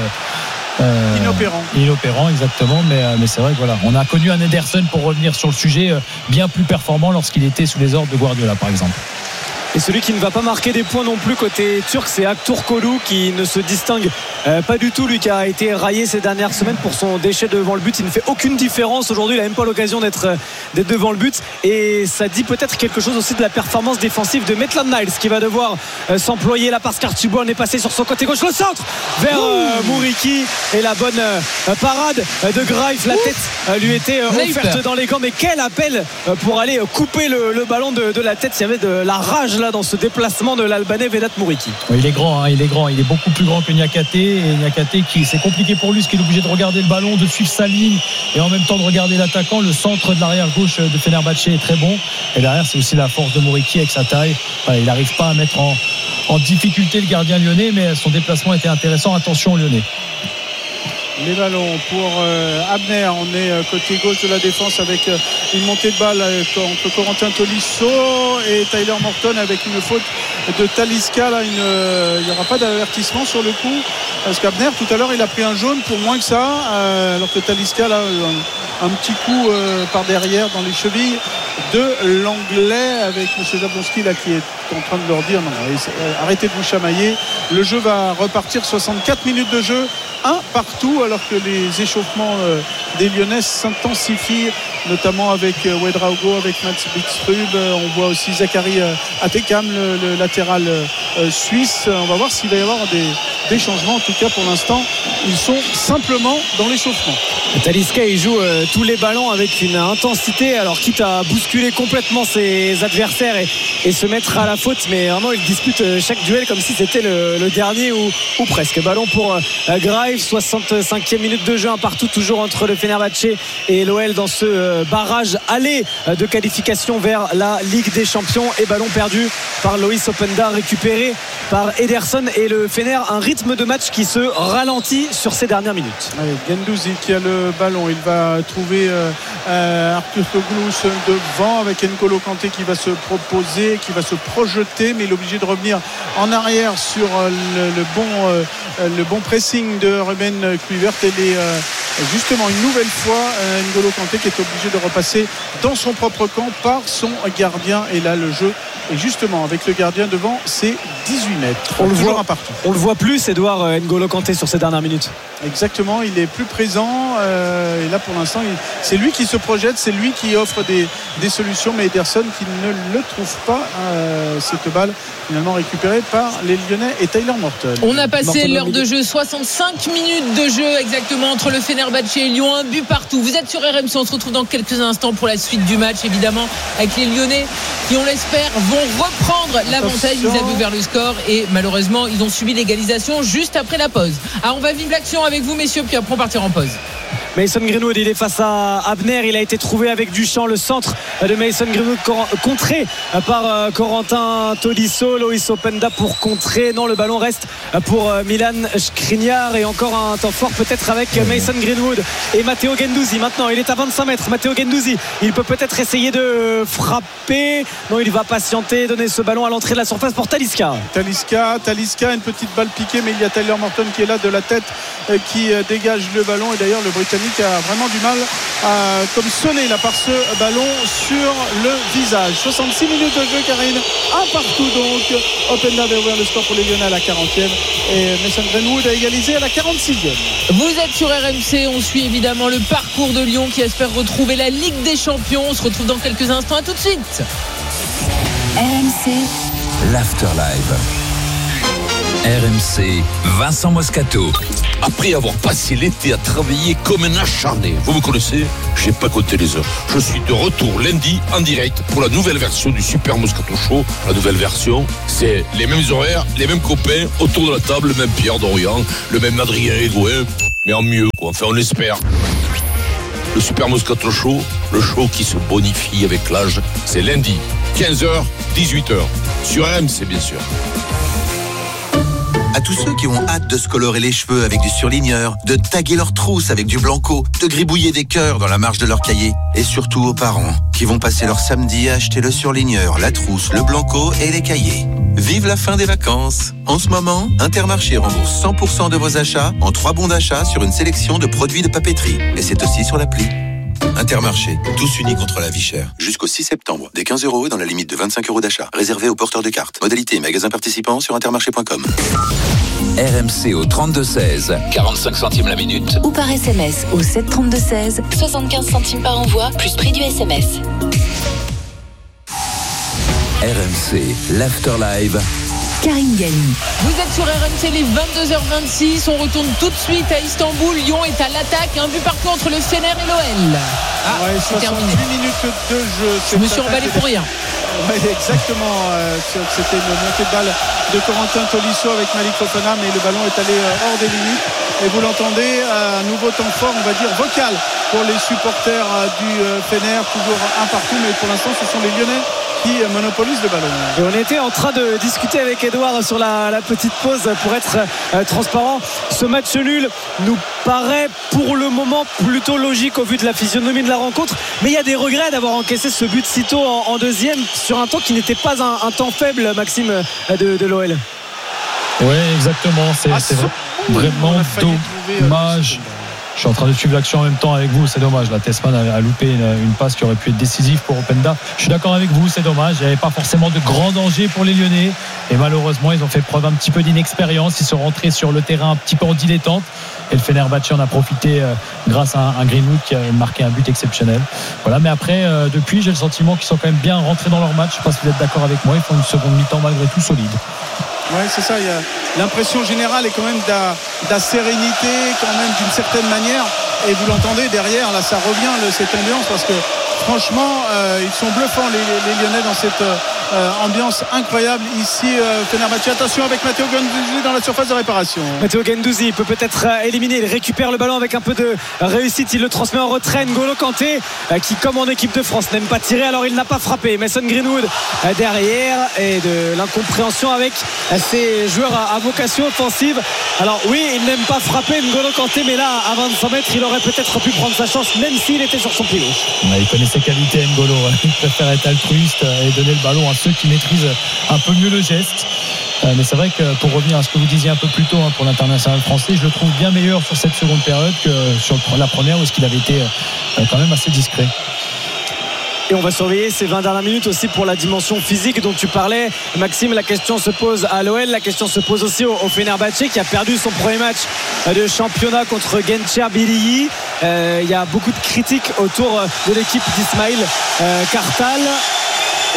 inopérant, exactement, mais c'est vrai que voilà, on a connu un Ederson, pour revenir sur le sujet, bien plus performant lorsqu'il était sous les ordres de Guardiola, par exemple. Et celui qui ne va pas marquer des points non plus côté turc, c'est Aktur Kolu, qui ne se distingue pas du tout, lui qui a été raillé ces dernières semaines pour son déchet devant le but. Il ne fait aucune différence aujourd'hui, il n'a même pas l'occasion d'être devant le but, et ça dit peut-être quelque chose aussi de la performance défensive de Maitland-Niles, qui va devoir s'employer là, parce qu'Archibald est passé sur son côté gauche, le centre vers Mouriki, et la bonne parade de Graif. La tête lui était offerte dans les gants, mais quel appel pour aller couper le ballon de la tête. Il y avait de la rage là dans ce déplacement de l'Albanais Vedat Mouriki. Il est grand, il est beaucoup plus grand que Niakhaté, et Niakhaté, c'est compliqué pour lui, parce qu'il est obligé de regarder le ballon, de suivre sa ligne et en même temps de regarder l'attaquant. Le centre de l'arrière gauche de Fenerbahçe est très bon, et derrière c'est aussi la force de Mouriki avec sa taille. Il n'arrive pas à mettre en difficulté le gardien lyonnais, mais son déplacement était intéressant. Attention lyonnais. Les ballons pour Abner. On est côté gauche de la défense avec une montée de balle entre Corentin Tolisso et Tyler Morton, avec une faute de Talisca. Là, il n'y aura pas d'avertissement sur le coup, parce qu'Abner tout à l'heure il a pris un jaune pour moins que ça, alors que Talisca là, un petit coup par derrière dans les chevilles de l'Anglais, avec M. Jablonski là qui est en train de leur dire non, arrêtez de vous chamailler. Le jeu va repartir, 64 minutes de jeu, un partout, alors que les échauffements des Lyonnais s'intensifient, notamment avec Ouedraogo, avec Mats Bidstrup. On voit aussi Zachary Atekam, le latéral suisse. On va voir s'il va y avoir des changements. En tout cas, pour l'instant, ils sont simplement dans l'échauffement. Talisca, il joue tous les ballons avec une intensité, alors quitte à bousculer complètement ses adversaires et se mettre à la faute, mais vraiment il dispute chaque duel comme si c'était le dernier ou presque. Ballon pour Graif, 65e minute de jeu, un partout toujours entre le Fenerbahçe et l'OL dans ce barrage aller de qualification vers la Ligue des Champions, et ballon perdu par Loïs Openda, récupéré par Ederson, et le Fener, un rythme de match qui se ralentit sur ces dernières minutes. Guendouzi qui a le ballon, il va trouver Arthur Koglous devant, avec N'Golo Kanté qui va se proposer, qui va se projeter, mais il est obligé de revenir en arrière sur le bon pressing de Ruben Kluivert, et justement une nouvelle fois N'Golo Kanté qui est obligé de repasser dans son propre camp par son gardien, et là le jeu est justement avec le gardien devant, c'est 18 mètres. On le voit plus, Edouard, N'Golo Kanté sur ces dernières minutes. Exactement, il est plus présent, et là pour l'instant c'est lui qui se projette, c'est lui qui offre des solutions, mais Ederson qui ne le trouve pas, cette balle finalement récupérée par les Lyonnais et Tyler Morton. On a passé l'heure de jeu, 65 minutes de jeu exactement entre le Fenerbahçe et Lyon, un but partout. Vous êtes sur RMC, on se retrouve dans quelques instants pour la suite du match, évidemment, avec les Lyonnais qui, on l'espère, vont reprendre l'avantage. Ils avaient ouvert le score et malheureusement ils ont subi l'égalisation juste après la pause. Alors on va vivre l'action avec vous, messieurs, puis après on partira en pause. Mason Greenwood, il est face à Abner, il a été trouvé avec Duchamp, le centre de Mason Greenwood contré par Corentin Tolisso. Loïs Openda pour contrer, non, le ballon reste pour Milan Skriniar, et encore un temps fort peut-être avec Mason Greenwood et Matteo Guendouzi. Maintenant il est à 25 mètres, Matteo Guendouzi, il peut peut-être essayer de frapper, non, il va patienter, donner ce ballon à l'entrée de la surface pour Talisca, une petite balle piquée, mais il y a Tyler Morton qui est là de la tête, qui dégage le ballon, et d'ailleurs le Britannique a vraiment du mal à comme sonner là par ce ballon sur le visage. 66 minutes de jeu, Karine, un partout donc. Openda va ouvrir le score pour les Lyonnais à la 40e, et Mason Greenwood a égalisé à la 46e. Vous êtes sur RMC, on suit évidemment le parcours de Lyon qui espère retrouver la Ligue des Champions. On se retrouve dans quelques instants, à tout de suite. RMC, l'Afterlife. RMC, Vincent Moscato. Après avoir passé l'été à travailler comme un acharné, vous me connaissez, j'ai pas compté les heures. Je suis de retour lundi en direct pour la nouvelle version du Super Moscato Show. La nouvelle version, c'est les mêmes horaires, les mêmes copains autour de la table, le même Pierre Dorian, le même Adrien Edouin, mais en mieux quoi, enfin on espère. Le Super Moscato Show, le show qui se bonifie avec l'âge, c'est lundi, 15h, 18h, sur RMC bien sûr. À tous ceux qui ont hâte de se colorer les cheveux avec du surligneur, de taguer leurs trousses avec du blanco, de gribouiller des cœurs dans la marge de leur cahier. Et surtout aux parents qui vont passer leur samedi à acheter le surligneur, la trousse, le blanco et les cahiers. Vive la fin des vacances. En ce moment, Intermarché rembourse 100% de vos achats en 3 bons d'achat sur une sélection de produits de papeterie. Et c'est aussi sur l'appli. Intermarché, tous unis contre la vie chère. Jusqu'au 6 septembre, des 15 € dans la limite de 25 € d'achat. Réservé aux porteurs de cartes. Modalité magasin participant sur intermarché.com. RMC au 32-16, 45 centimes la minute. Ou par SMS au 732-16, 75 centimes par envoi, plus prix du SMS. RMC, l'Afterlife. Karine Galli. Vous êtes sur RMC, les 22h26. On retourne tout de suite à Istanbul. Lyon est à l'attaque. Un but partout entre le Fener et l'OL. C'est terminé. 18 minutes de jeu. Je me suis emballé pour rien. Oui, exactement. C'était une montée de balle de Corentin Tolisso avec Malik Fofana, mais le ballon est allé hors des limites. Et vous l'entendez, un nouveau temps fort, on va dire vocal, pour les supporters du Fener. Toujours un partout, mais pour l'instant, ce sont les Lyonnais qui monopolise le ballon. Et on était en train de discuter avec Edouard sur la petite pause pour être transparent. Ce match nul nous paraît pour le moment plutôt logique au vu de la physionomie de la rencontre, mais il y a des regrets d'avoir encaissé ce but si tôt en deuxième sur un temps qui n'était pas un temps faible, Maxime, de l'OL. Oui, exactement, c'est vraiment dommage. Je suis en train de suivre l'action en même temps avec vous, c'est dommage. La Tessman a loupé une passe qui aurait pu être décisive pour Openda. Je suis d'accord avec vous, c'est dommage. Il n'y avait pas forcément de grand danger pour les Lyonnais. Et malheureusement, ils ont fait preuve un petit peu d'inexpérience. Ils sont rentrés sur le terrain un petit peu en dilettante. Et le Fenerbahçe en a profité grâce à un Greenwood qui a marqué un but exceptionnel. Voilà, mais après, depuis, j'ai le sentiment qu'ils sont quand même bien rentrés dans leur match. Je ne sais pas si vous êtes d'accord avec moi. Ils font une seconde mi-temps malgré tout solide. Oui, c'est ça. L'impression générale est quand même de la sérénité, quand même d'une certaine manière. Et vous l'entendez derrière, là, ça revient cette ambiance parce que franchement, ils sont bluffants les Lyonnais dans cette ambiance incroyable ici. Fenerbahçe, attention avec Matteo Guendouzi dans la surface de réparation. Matteo Guendouzi peut peut-être éliminer. Il récupère le ballon avec un peu de réussite. Il le transmet en retrait. N'Golo Kanté qui, comme en équipe de France, n'aime pas tirer. Alors il n'a pas frappé. Mason Greenwood derrière et de l'incompréhension avec ses joueurs à vocation offensive. Alors oui, il n'aime pas frapper N'Golo Kanté, mais là à 25 mètres il aurait peut-être pu prendre sa chance même s'il était sur son pied gauche. Il connaît ses qualités, N'Golo. Il préfère être altruiste et donner le ballon à ceux qui maîtrisent un peu mieux le geste. Mais c'est vrai que pour revenir à ce que vous disiez un peu plus tôt pour l'international français, je le trouve bien meilleur sur cette seconde période que sur la première où est-ce qu'il avait été quand même assez discret. Et on va surveiller ces 20 dernières minutes aussi pour la dimension physique dont tu parlais, Maxime. La question se pose à l'OL, la question se pose aussi au Fenerbahçe qui a perdu son premier match de championnat contre Gençler Birliği. Il y a beaucoup de critiques autour de l'équipe d'Ismail Kartal. Et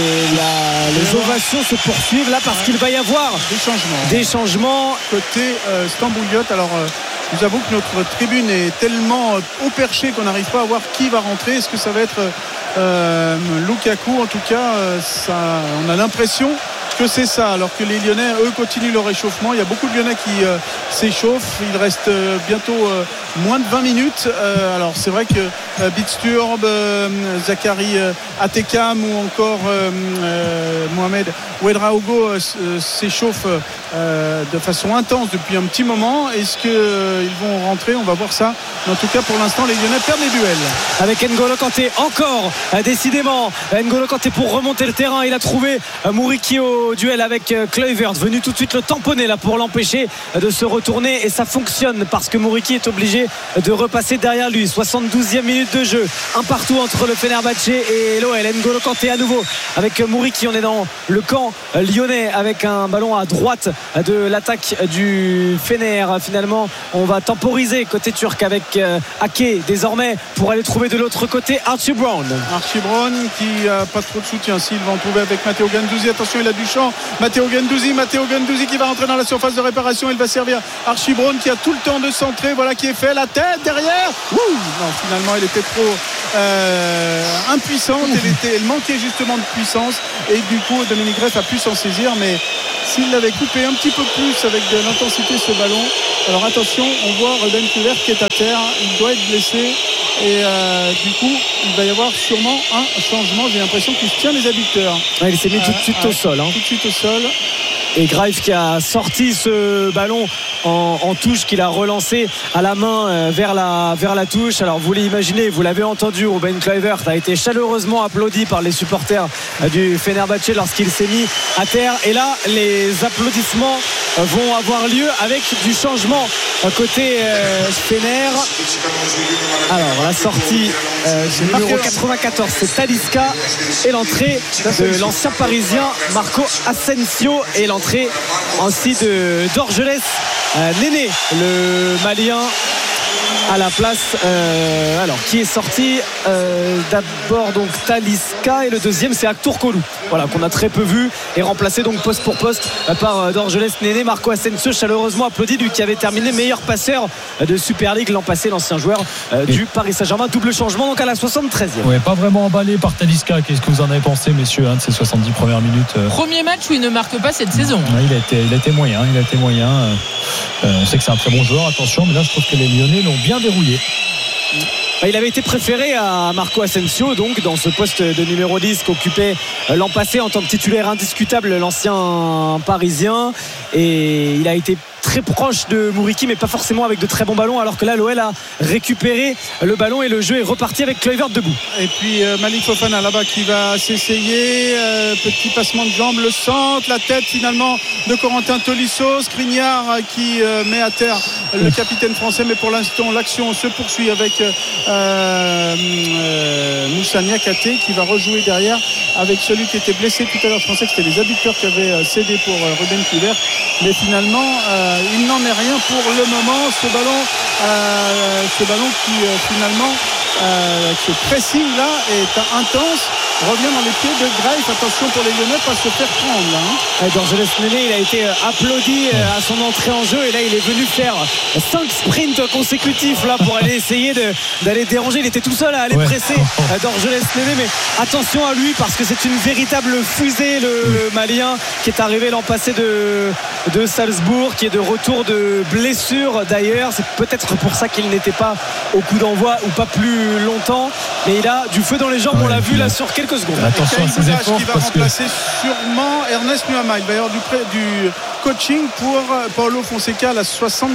les ovations se poursuivent là parce qu'il va y avoir des changements côté Stambouliote. Alors nous avons que notre tribune est tellement au perché qu'on n'arrive pas à voir qui va rentrer. Est-ce que ça va être Lukaku? En tout cas, on a l'impression que c'est ça, alors que les Lyonnais eux continuent leur réchauffement. Il y a beaucoup de Lyonnais qui s'échauffent. Il reste bientôt moins de 20 minutes. Alors c'est vrai que Bitsturb, Zachary Atekam ou encore Mohamed Ouedraogo s'échauffent de façon intense depuis un petit moment. Est-ce qu'ils vont rentrer? On va voir ça. Mais en tout cas pour l'instant les Lyonnais perdent les duels. Avec N'Golo Kanté encore décidément N'Golo Kanté pour remonter le terrain. Il a trouvé Mouriki au duel avec Kluivert, venu tout de suite le tamponner là pour l'empêcher de se retourner retourner et ça fonctionne parce que Mouriki est obligé de repasser derrière lui. 72e minute de jeu, un partout entre le Fenerbahçe et l'OL. N'Golo Kanté à nouveau avec Mouriki. On est dans le camp lyonnais avec un ballon à droite de l'attaque du Fener. Finalement on va temporiser côté turc avec Ake désormais pour aller trouver de l'autre côté Archie Brown qui a pas trop de soutien. S'il va en trouver avec Matteo Guendouzi. Attention, il a du champ. Matteo Guendouzi qui va rentrer dans la surface de réparation. Il va servir Archie Brown qui a tout le temps de centrer. Voilà qui est fait. La tête derrière. Non, finalement il était trop impuissante. Elle manquait justement de puissance et du coup Dominique Greff a pu s'en saisir, mais s'il l'avait coupé un petit peu plus avec de l'intensité ce ballon. Alors attention, on voit Ruben Kluivert qui est à terre. Il doit être blessé et du coup il va y avoir sûrement un changement. J'ai l'impression qu'il se tient les adducteurs. Il s'est mis tout de suite au sol. Tout de suite au sol. Et Greif qui a sorti ce ballon en touche, qu'il a relancé à la main vers la touche. Alors vous l'imaginez, vous l'avez entendu, Ruben Kluivert a été chaleureusement applaudi par les supporters du Fenerbahçe lorsqu'il s'est mis à terre. Et là les applaudissements vont avoir lieu avec du changement côté Fener. Alors la sortie numéro 94 c'est Talisca et l'entrée de l'ancien parisien Marco Asensio et l'entrée ainsi d'Orgelès Néné, le Malien à la place. Alors qui est sorti d'abord donc Talisca et le deuxième c'est Aktour Kolou, voilà, qu'on a très peu vu et remplacé donc poste pour poste par d'Orgelès Néné. Marco Asensio chaleureusement applaudi, lui qui avait terminé meilleur passeur de Super League l'an passé, l'ancien joueur du Paris Saint-Germain. Double changement donc à la 73e. Ouais, pas vraiment emballé par Talisca. Qu'est-ce que vous en avez pensé, messieurs, de ces 70 premières minutes? Premier match où il ne marque pas cette saison. Il a été moyen. On sait que c'est un très bon joueur, attention, mais là je trouve que les Lyonnais l'ont bien verrouillé. Il avait été préféré à Marco Asensio donc dans ce poste de numéro 10 qu'occupait l'an passé en tant que titulaire indiscutable l'ancien parisien, et il a été très proche de Mouriki mais pas forcément avec de très bons ballons, alors que là l'OL a récupéré le ballon et le jeu est reparti avec Kluivert debout. Et puis Malik Fofana là-bas qui va s'essayer, petit passement de jambe, le centre, la tête finalement de Corentin Tolisso, Skriniar qui met à terre le capitaine français, mais pour l'instant l'action se poursuit avec Moussa Niakhaté qui va rejouer derrière avec celui qui était blessé tout à l'heure. Je pensais que c'était les adducteurs qui avaient cédé pour Ruben Kluivert, mais finalement il n'en est rien pour le moment. Ce ballon qui finalement ce pressing là est intense, revient dans les pieds de Greif. Attention pour les Lyonnais, pas se faire prendre là. D'Orgelès Néné, il a été applaudi à son entrée en jeu et là il est venu faire 5 sprints consécutifs là pour aller essayer d'aller déranger. Il était tout seul à aller presser d'Orgelès Néné, mais attention à lui parce que c'est une véritable fusée le Malien qui est arrivé l'an passé de Salzbourg, qui est de retour de blessure d'ailleurs. C'est peut-être pour ça qu'il n'était pas au coup d'envoi ou pas plus longtemps, mais il a du feu dans les jambes, on l'a vu là sur quelques secondes. Attention à ses efforts qui va remplacer sûrement Ernest Nuama. Il va y avoir du coaching pour Paulo Fonseca à la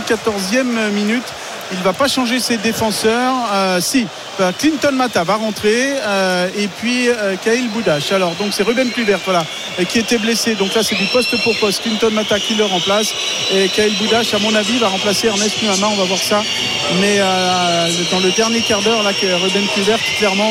74e minute. Il ne va pas changer ses défenseurs. Clinton Mata va rentrer et puis Kaïl Boudache. Alors donc c'est Ruben Kluivert qui était blessé. Donc là c'est du poste pour poste. Clinton Mata qui le remplace et Kaïl Boudache à mon avis va remplacer Ernest Nuama. On va voir ça. Mais dans le dernier quart d'heure là que Ruben Kluivert clairement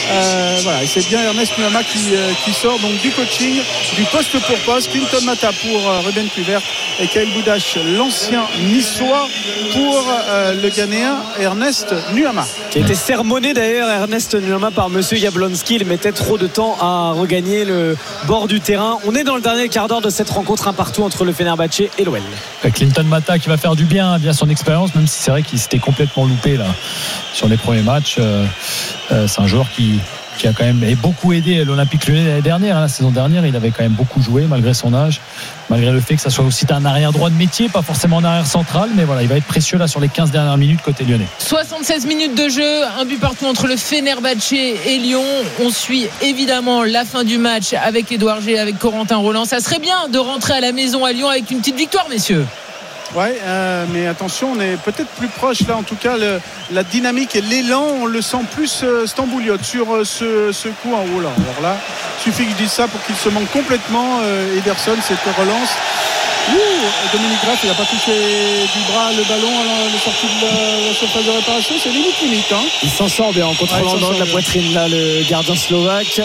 et c'est bien Ernest Nuama qui sort donc du coaching, du poste pour poste. Clinton Mata pour Ruben Kluivert et Kaïl Boudache, l'ancien niçois, pour le Ghanéen Ernest Nuama, qui a été sermonné d'ailleurs Ernest Nuama par monsieur Jablonski. Il mettait trop de temps à regagner le bord du terrain. On est dans le dernier quart d'heure de cette rencontre, un partout entre le Fenerbahçe et l'OL. Clinton Mata qui va faire du bien via son expérience, même si c'est vrai qu'il s'était complètement loupé là sur les premiers matchs. C'est un joueur qui a quand même beaucoup aidé l'Olympique Lyonnais l'année dernière. La saison dernière, il avait quand même beaucoup joué malgré son âge, malgré le fait que ça soit aussi un arrière droit de métier, pas forcément en arrière central, mais voilà, il va être précieux là sur les 15 dernières minutes côté lyonnais. 76 minutes de jeu, un but partout entre le Fenerbahçe et Lyon. On suit évidemment la fin du match avec Édouard G, avec Corentin Roland. Ça serait bien de rentrer à la maison à Lyon avec une petite victoire, messieurs. Ouais, mais attention, on est peut-être plus proche là. En tout cas, la dynamique et l'élan, on le sent plus Stambouliote sur ce coup en haut là. Alors là, il suffit que je dise ça pour qu'il se manque complètement. Ederson, cette relance. Dominique Graff, il n'a pas touché du bras le ballon à la sortie de la surface de réparation. C'est limite. Hein. Il s'en sort bien en contrôlant dans la poitrine là, le gardien slovaque.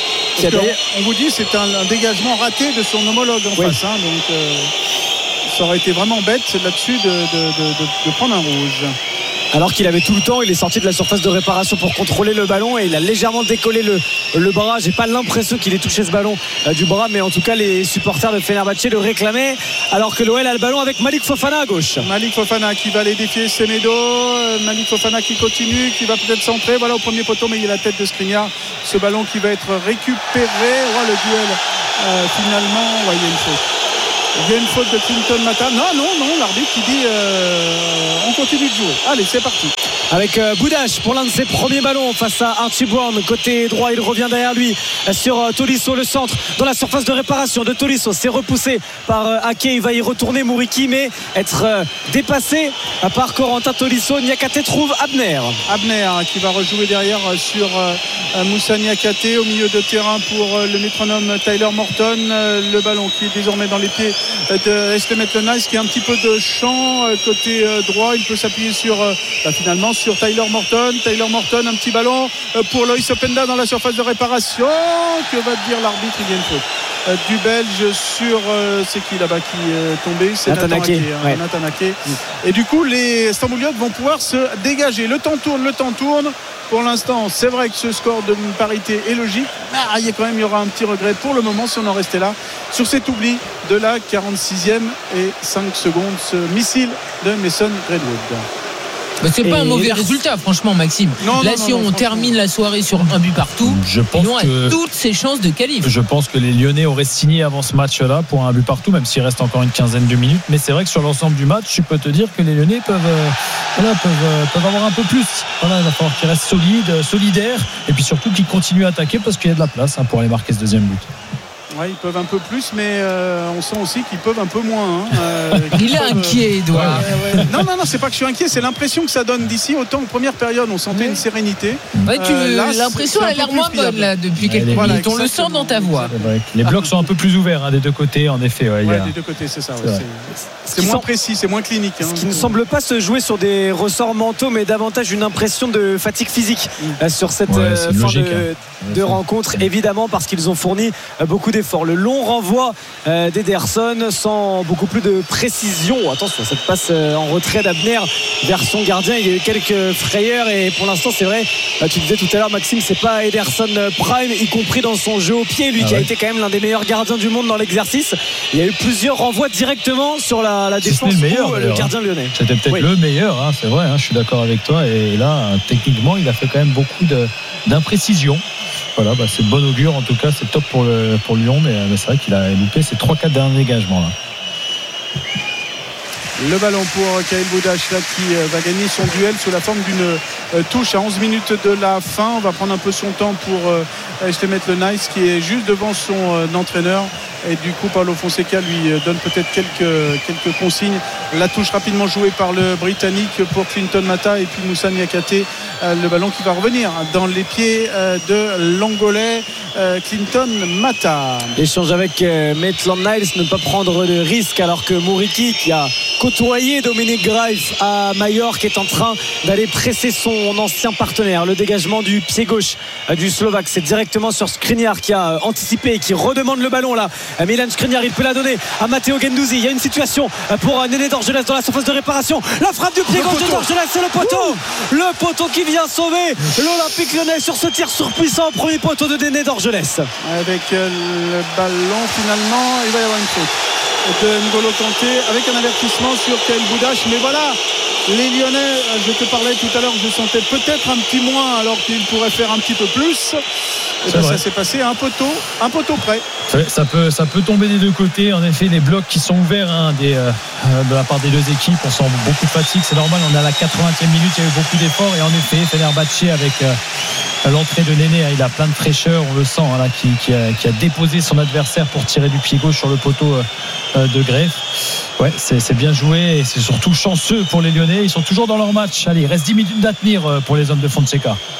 On vous dit, c'est un dégagement raté de son homologue en face. Hein, donc ça aurait été vraiment bête là-dessus de prendre un rouge. Alors qu'il avait tout le temps, il est sorti de la surface de réparation pour contrôler le ballon et il a légèrement décollé le bras. J'ai pas l'impression qu'il ait touché ce ballon du bras, mais en tout cas les supporters de Fenerbahçe le réclamaient, alors que l'OL a le ballon avec Malik Fofana à gauche. Malik Fofana qui va aller défier Semedo. Malik Fofana qui continue, qui va peut-être centrer. Voilà au premier poteau, mais il y a la tête de Skriniar. Ce ballon qui va être récupéré. Le duel finalement, il y a une faute. Il y a une faute de Clinton Mata. Non, l'arbitre qui dit on continue de jouer. Allez, c'est parti. Avec Boudache pour l'un de ses premiers ballons face à Archie Brown. Côté droit, il revient derrière lui sur Tolisso, le centre dans la surface de réparation de Tolisso. C'est repoussé par Ake. Il va y retourner Mouriki, mais être dépassé par Corentin Tolisso. Niakate trouve Abner qui va rejouer derrière sur Moussa Niakate au milieu de terrain pour le métronome Tyler Morton. Le ballon qui est désormais dans les pieds de Estemet Nice, qui a un petit peu de champ côté droit. Il peut s'appuyer finalement sur Tyler Morton, un petit ballon pour Loïs Openda dans la surface de réparation. Que va dire l'arbitre? Il y a une faute du Belge sur c'est qui là-bas qui est tombé? C'est Nathan Ake. Et du coup les Stambouliotes vont pouvoir se dégager. Le temps tourne. Pour l'instant, c'est vrai que ce score de parité est logique. Il y aura un petit regret pour le moment si on en restait là sur cet oubli de la 46e et 5 secondes, ce missile de Mason Greenwood. C'est pas un mauvais résultat, franchement, Maxime. Si on termine la soirée sur un but partout, on a toutes ses chances de qualif. Je pense que les Lyonnais auraient signé avant ce match-là pour un but partout, même s'il reste encore une quinzaine de minutes. Mais c'est vrai que sur l'ensemble du match, je peux te dire que les Lyonnais peuvent avoir un peu plus. Il va falloir qu'ils restent solidaires, et puis surtout qu'ils continuent à attaquer parce qu'il y a de la place pour aller marquer ce deuxième but. Ils peuvent un peu plus, mais on sent aussi qu'ils peuvent un peu moins. Il est inquiet, Edouard. Non, c'est pas que je suis inquiet, c'est l'impression que ça donne d'ici. Autant que première période, on sentait une sérénité. L'impression a l'air moins bonne là, depuis quelques minutes. On le sent dans ta voix. Les blocs sont un peu plus ouverts des deux côtés, en effet. Des deux côtés, c'est ça. C'est moins précis, c'est moins clinique. Ce qui ne semble pas se jouer sur des ressorts mentaux, mais davantage une impression de fatigue physique sur cette fin de rencontre, évidemment, parce qu'ils ont fourni beaucoup d'efforts. Le long renvoi d'Ederson sans beaucoup plus de précision. Attention, cette passe en retrait d'Abner vers son gardien. Il y a eu quelques frayeurs et pour l'instant, c'est vrai, tu disais tout à l'heure, Maxime, c'est pas Ederson prime, y compris dans son jeu au pied, lui qui a été quand même l'un des meilleurs gardiens du monde dans l'exercice. Il y a eu plusieurs renvois directement sur la défense le gardien lyonnais. C'était peut-être le meilleur, c'est vrai, je suis d'accord avec toi. Et là, techniquement, il a fait quand même beaucoup d'imprécisions. Voilà, c'est de bon augure, en tout cas c'est top pour Lyon, mais c'est vrai qu'il a loupé ses 3-4 derniers dégagements là. Le ballon pour Khalil Boudache là, qui va gagner son duel sous la forme d'une touche à 11 minutes de la fin. On va prendre un peu son temps pour Estemet Nice qui est juste devant son entraîneur. Et du coup Paulo Fonseca lui donne peut-être quelques consignes. La touche rapidement jouée par le Britannique pour Clinton Mata et puis Moussa Niakate. Le ballon qui va revenir dans les pieds de l'Angolais Clinton Mata. Échange avec Maitland Niles, ne pas prendre de risque alors que Mouriki qui a côtoyé Dominique Graif à Majorque est en train d'aller presser son ancien partenaire. Le dégagement du pied gauche du Slovaque, c'est directement sur Skriniar qui a anticipé et qui redemande le ballon là. Milan Skriniar, il peut la donner à Matteo Guendouzi. Il y a une situation pour Néné Dorgelès dans la surface de réparation. La frappe du pied gauche de Dorgelès, c'est le poteau qui vient sauver l'Olympique Lyonnais sur ce tir surpuissant. Premier poteau de Néné Dorgelès. Avec le ballon finalement, il va y avoir une faute de N'Golo Kanté avec un avertissement sur Khalil Boudache. Mais voilà, les Lyonnais, je te parlais tout à l'heure, je sentais peut-être un petit moins alors qu'ils pourraient faire un petit peu plus. Et ça s'est passé à un poteau près. Ça peut tomber des deux côtés. En effet, les blocs qui sont ouverts de la part des deux équipes, on sent beaucoup de fatigue. C'est normal, on est à la 80e minute, il y a eu beaucoup d'efforts. Et en effet, Fenerbahçe avec l'entrée de Néné, il a plein de fraîcheur, on le sent là, qui a déposé son adversaire pour tirer du pied gauche sur le poteau de Greff. Ouais, c'est bien joué et c'est surtout chanceux pour les Lyonnais. Ils sont toujours dans leur match. Allez, il reste 10 minutes à tenir pour les hommes de Fonseca.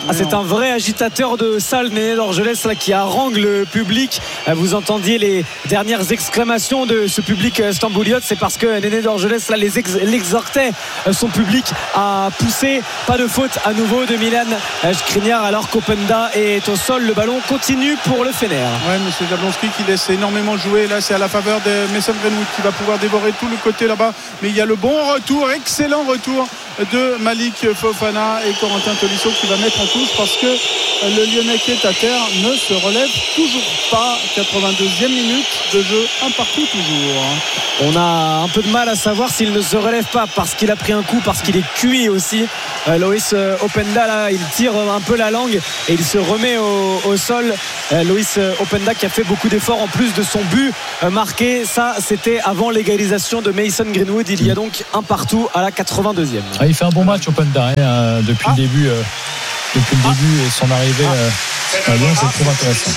c'est un vrai agitateur de salle, Néné Dorgelès, là, qui harangue le public. Vous entendiez les dernières exclamations de ce public stambouliote. C'est parce que Néné Dorgelès là l'exhortait son public à pousser. Pas de faute à nouveau de Milan Skriniar alors qu'Openda est au sol. Le ballon continue pour le Fener. Ouais, monsieur Jablonski qui laisse énormément jouer. Là, c'est à la faveur de Mason Greenwood qui va pouvoir dévorer tout le côté là-bas. Mais il y a le bon retour, excellent retour de Malik Fofana et Corentin Tolisso qui va mettre en touche parce que le Lyonnais qui est à terre ne se relève toujours pas. 82e minute de jeu, un partout toujours. On a un peu de mal à savoir s'il ne se relève pas parce qu'il a pris un coup, parce qu'il est cuit aussi. Loïs Openda là, il tire un peu la langue et il se remet au sol. Loïs Openda qui a fait beaucoup d'efforts en plus de son but marqué. Ça, c'était avant l'égalisation de Mason Greenwood. Il y a donc un partout à la 82e. Il fait un bon match Openda depuis le début. Depuis le début et son arrivée à Lyon, je le trouve intéressant.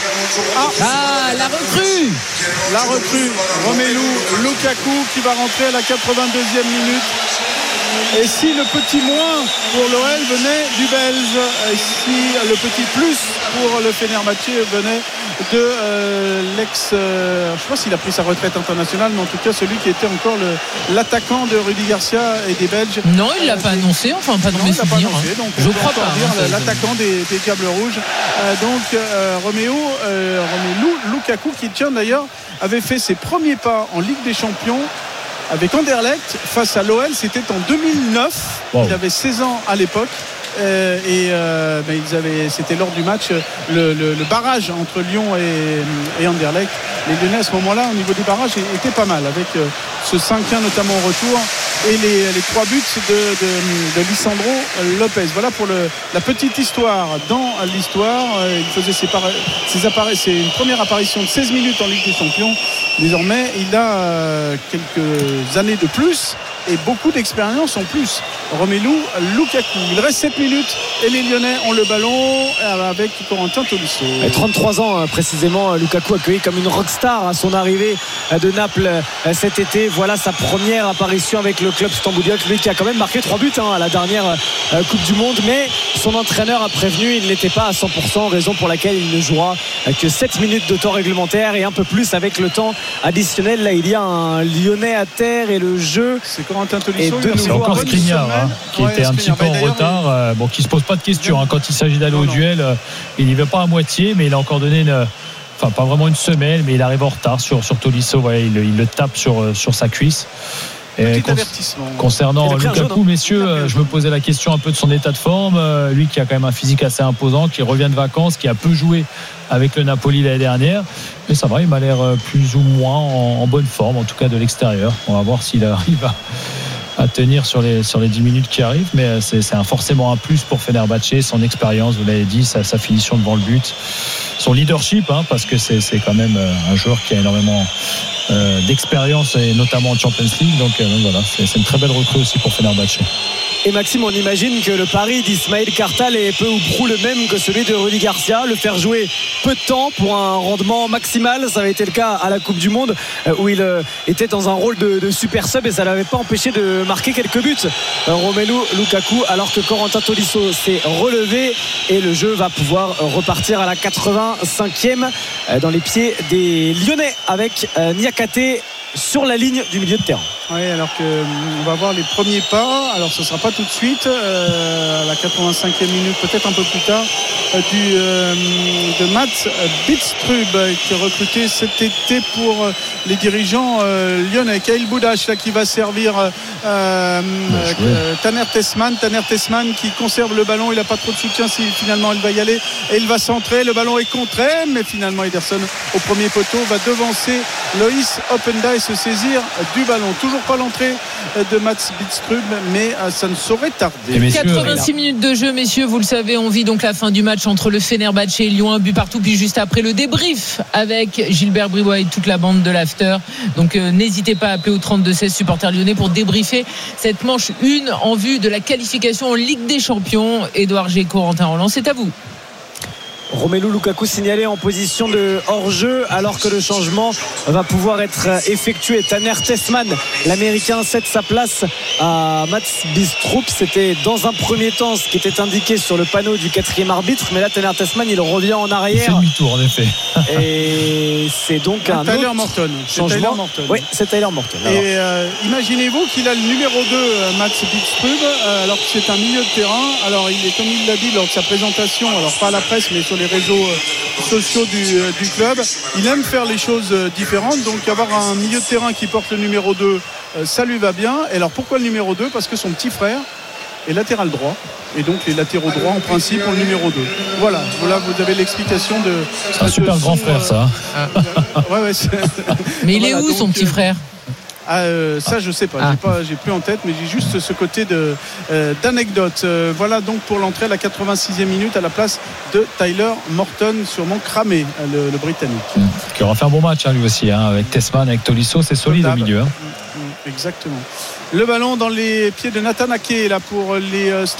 La recrue Romelu Lukaku qui va rentrer à la 82e minute. Et si le petit moins pour l'OL venait du Belge, et si le petit plus pour le Fenerbahçe venait de l'ex, je ne sais pas s'il a pris sa retraite internationale, mais en tout cas celui qui était encore l'attaquant de Rudy Garcia et des Belges. Non, il ne l'a pas annoncé, enfin pas dans mes souvenirs. Je crois pas. L'attaquant des Diables Rouges. Romelu Lukaku qui tient d'ailleurs avait fait ses premiers pas en Ligue des Champions avec Anderlecht face à l'OL, c'était en 2009. Wow. Il avait 16 ans à l'époque. C'était lors du match le barrage entre Lyon et Anderlecht. Les Lyonnais à ce moment-là au niveau du barrage étaient pas mal avec ce 5-1 notamment au retour et les 3 buts de Lisandro Lopez. Voilà pour la petite histoire dans l'histoire. Il faisait c'est une première apparition de 16 minutes en Ligue des Champions. Désormais il a quelques années de plus et beaucoup d'expérience en plus. Romelu Lukaku, il reste 7 minutes et les Lyonnais ont le ballon avec Corentin Tolisso. 33 ans précisément, Lukaku accueilli comme une rockstar à son arrivée de Naples cet été. Voilà sa première apparition avec le club stambouliote, lui qui a quand même marqué 3 buts à la dernière Coupe du Monde, mais son entraîneur a prévenu, il n'était pas à 100%, raison pour laquelle il ne jouera que 7 minutes de temps réglementaire et un peu plus avec le temps additionnel. Là il y a un Lyonnais à terre et le jeu c'est Corentin Tolisso, c'est encore Skriniar qui était un petit peu en retard, qui se pose pas de questions quand il s'agit d'aller au duel. Il n'y va pas à moitié, mais il a encore donné pas vraiment une semelle, mais il arrive en retard sur Tolisso. Il le tape sur sa cuisse. Et concernant Lukaku, messieurs, je me posais la question un peu de son état de forme. Lui qui a quand même un physique assez imposant, qui revient de vacances, qui a peu joué avec le Napoli l'année dernière, mais ça va, il m'a l'air plus ou moins en bonne forme, en tout cas de l'extérieur. On va voir s'il arrive à tenir sur les 10 minutes qui arrivent, mais c'est forcément un plus pour Fenerbahçe, son expérience, vous l'avez dit, sa finition devant le but, son leadership, parce que c'est quand même un joueur qui a énormément d'expérience et notamment en Champions League, donc voilà, c'est une très belle recrue aussi pour Fenerbahçe. Et Maxime, on imagine que le pari d'Ismaël Kartal est peu ou prou le même que celui de Rudy Garcia, le faire jouer peu de temps pour un rendement maximal. Ça avait été le cas à la Coupe du Monde où il était dans un rôle de super sub et ça ne l'avait pas empêché de marquer quelques buts, Romelu Lukaku, alors que Corentin Tolisso s'est relevé et le jeu va pouvoir repartir à la 85e dans les pieds des Lyonnais avec Niakate sur la ligne du milieu de terrain. Oui, alors qu'on va voir les premiers pas. Alors ce ne sera pas tout de suite, à la 85e minute, peut-être un peu plus tard, de Mats Bidstrup qui est recruté cet été pour les dirigeants lyonnais. Kaïl Boudache là, qui va servir Taner Tessman qui conserve le ballon. Il n'a pas trop de soutien si finalement il va y aller et il va centrer. Le ballon est contré, mais finalement Ederson au premier poteau va devancer Loïs Openda et se saisir du ballon. Toujours pas l'entrée de Mats Bidstrup, mais ça ne saurait tarder. 86 minutes de jeu, messieurs, vous le savez, on vit donc la fin du match entre le Fenerbahçe et Lyon, un but partout, puis juste après le débrief avec Gilbert Bribois et toute la bande de l'After. Donc n'hésitez pas à appeler au 32-16 supporters lyonnais pour débriefer cette manche 1 en vue de la qualification en Ligue des Champions. Édouard G, Corentin Roland, c'est à vous. Romelu Lukaku signalé en position de hors-jeu alors que le changement va pouvoir être effectué. Tanner Tessman, l'Américain, cède sa place à Mats Bistrup. C'était dans un premier temps ce qui était indiqué sur le panneau du 4e arbitre, mais là Tanner Tessman il revient en arrière. Il fait demi-tour en effet. Et c'est donc un Tyler autre Morton. changement. Oui, c'est Tyler Morton. Et imaginez-vous qu'il a le numéro 2, Mats Bistrup, alors que c'est un milieu de terrain. Alors il est, comme il l'a dit lors de sa présentation, alors pas à la presse mais sur les réseaux sociaux du club, il aime faire les choses différentes. Donc avoir un milieu de terrain qui porte le numéro 2, ça lui va bien. Et alors pourquoi le numéro 2 ? Parce que son petit frère est latéral droit. Et donc les latéraux droits en principe ont le numéro 2. Voilà, vous avez l'explication de. C'est un super grand frère ça. Ouais, mais il est où son petit frère ? Ça je sais pas, j'ai plus en tête, mais j'ai juste ce côté d'anecdote. Voilà donc pour l'entrée à la 86e minute à la place de Tyler Morton, sûrement cramé, le Britannique. Qui aura fait un bon match lui aussi, avec Tessman, avec Tolisso, c'est solide au milieu. Exactement. Le ballon dans les pieds de Nathan Ake là pour les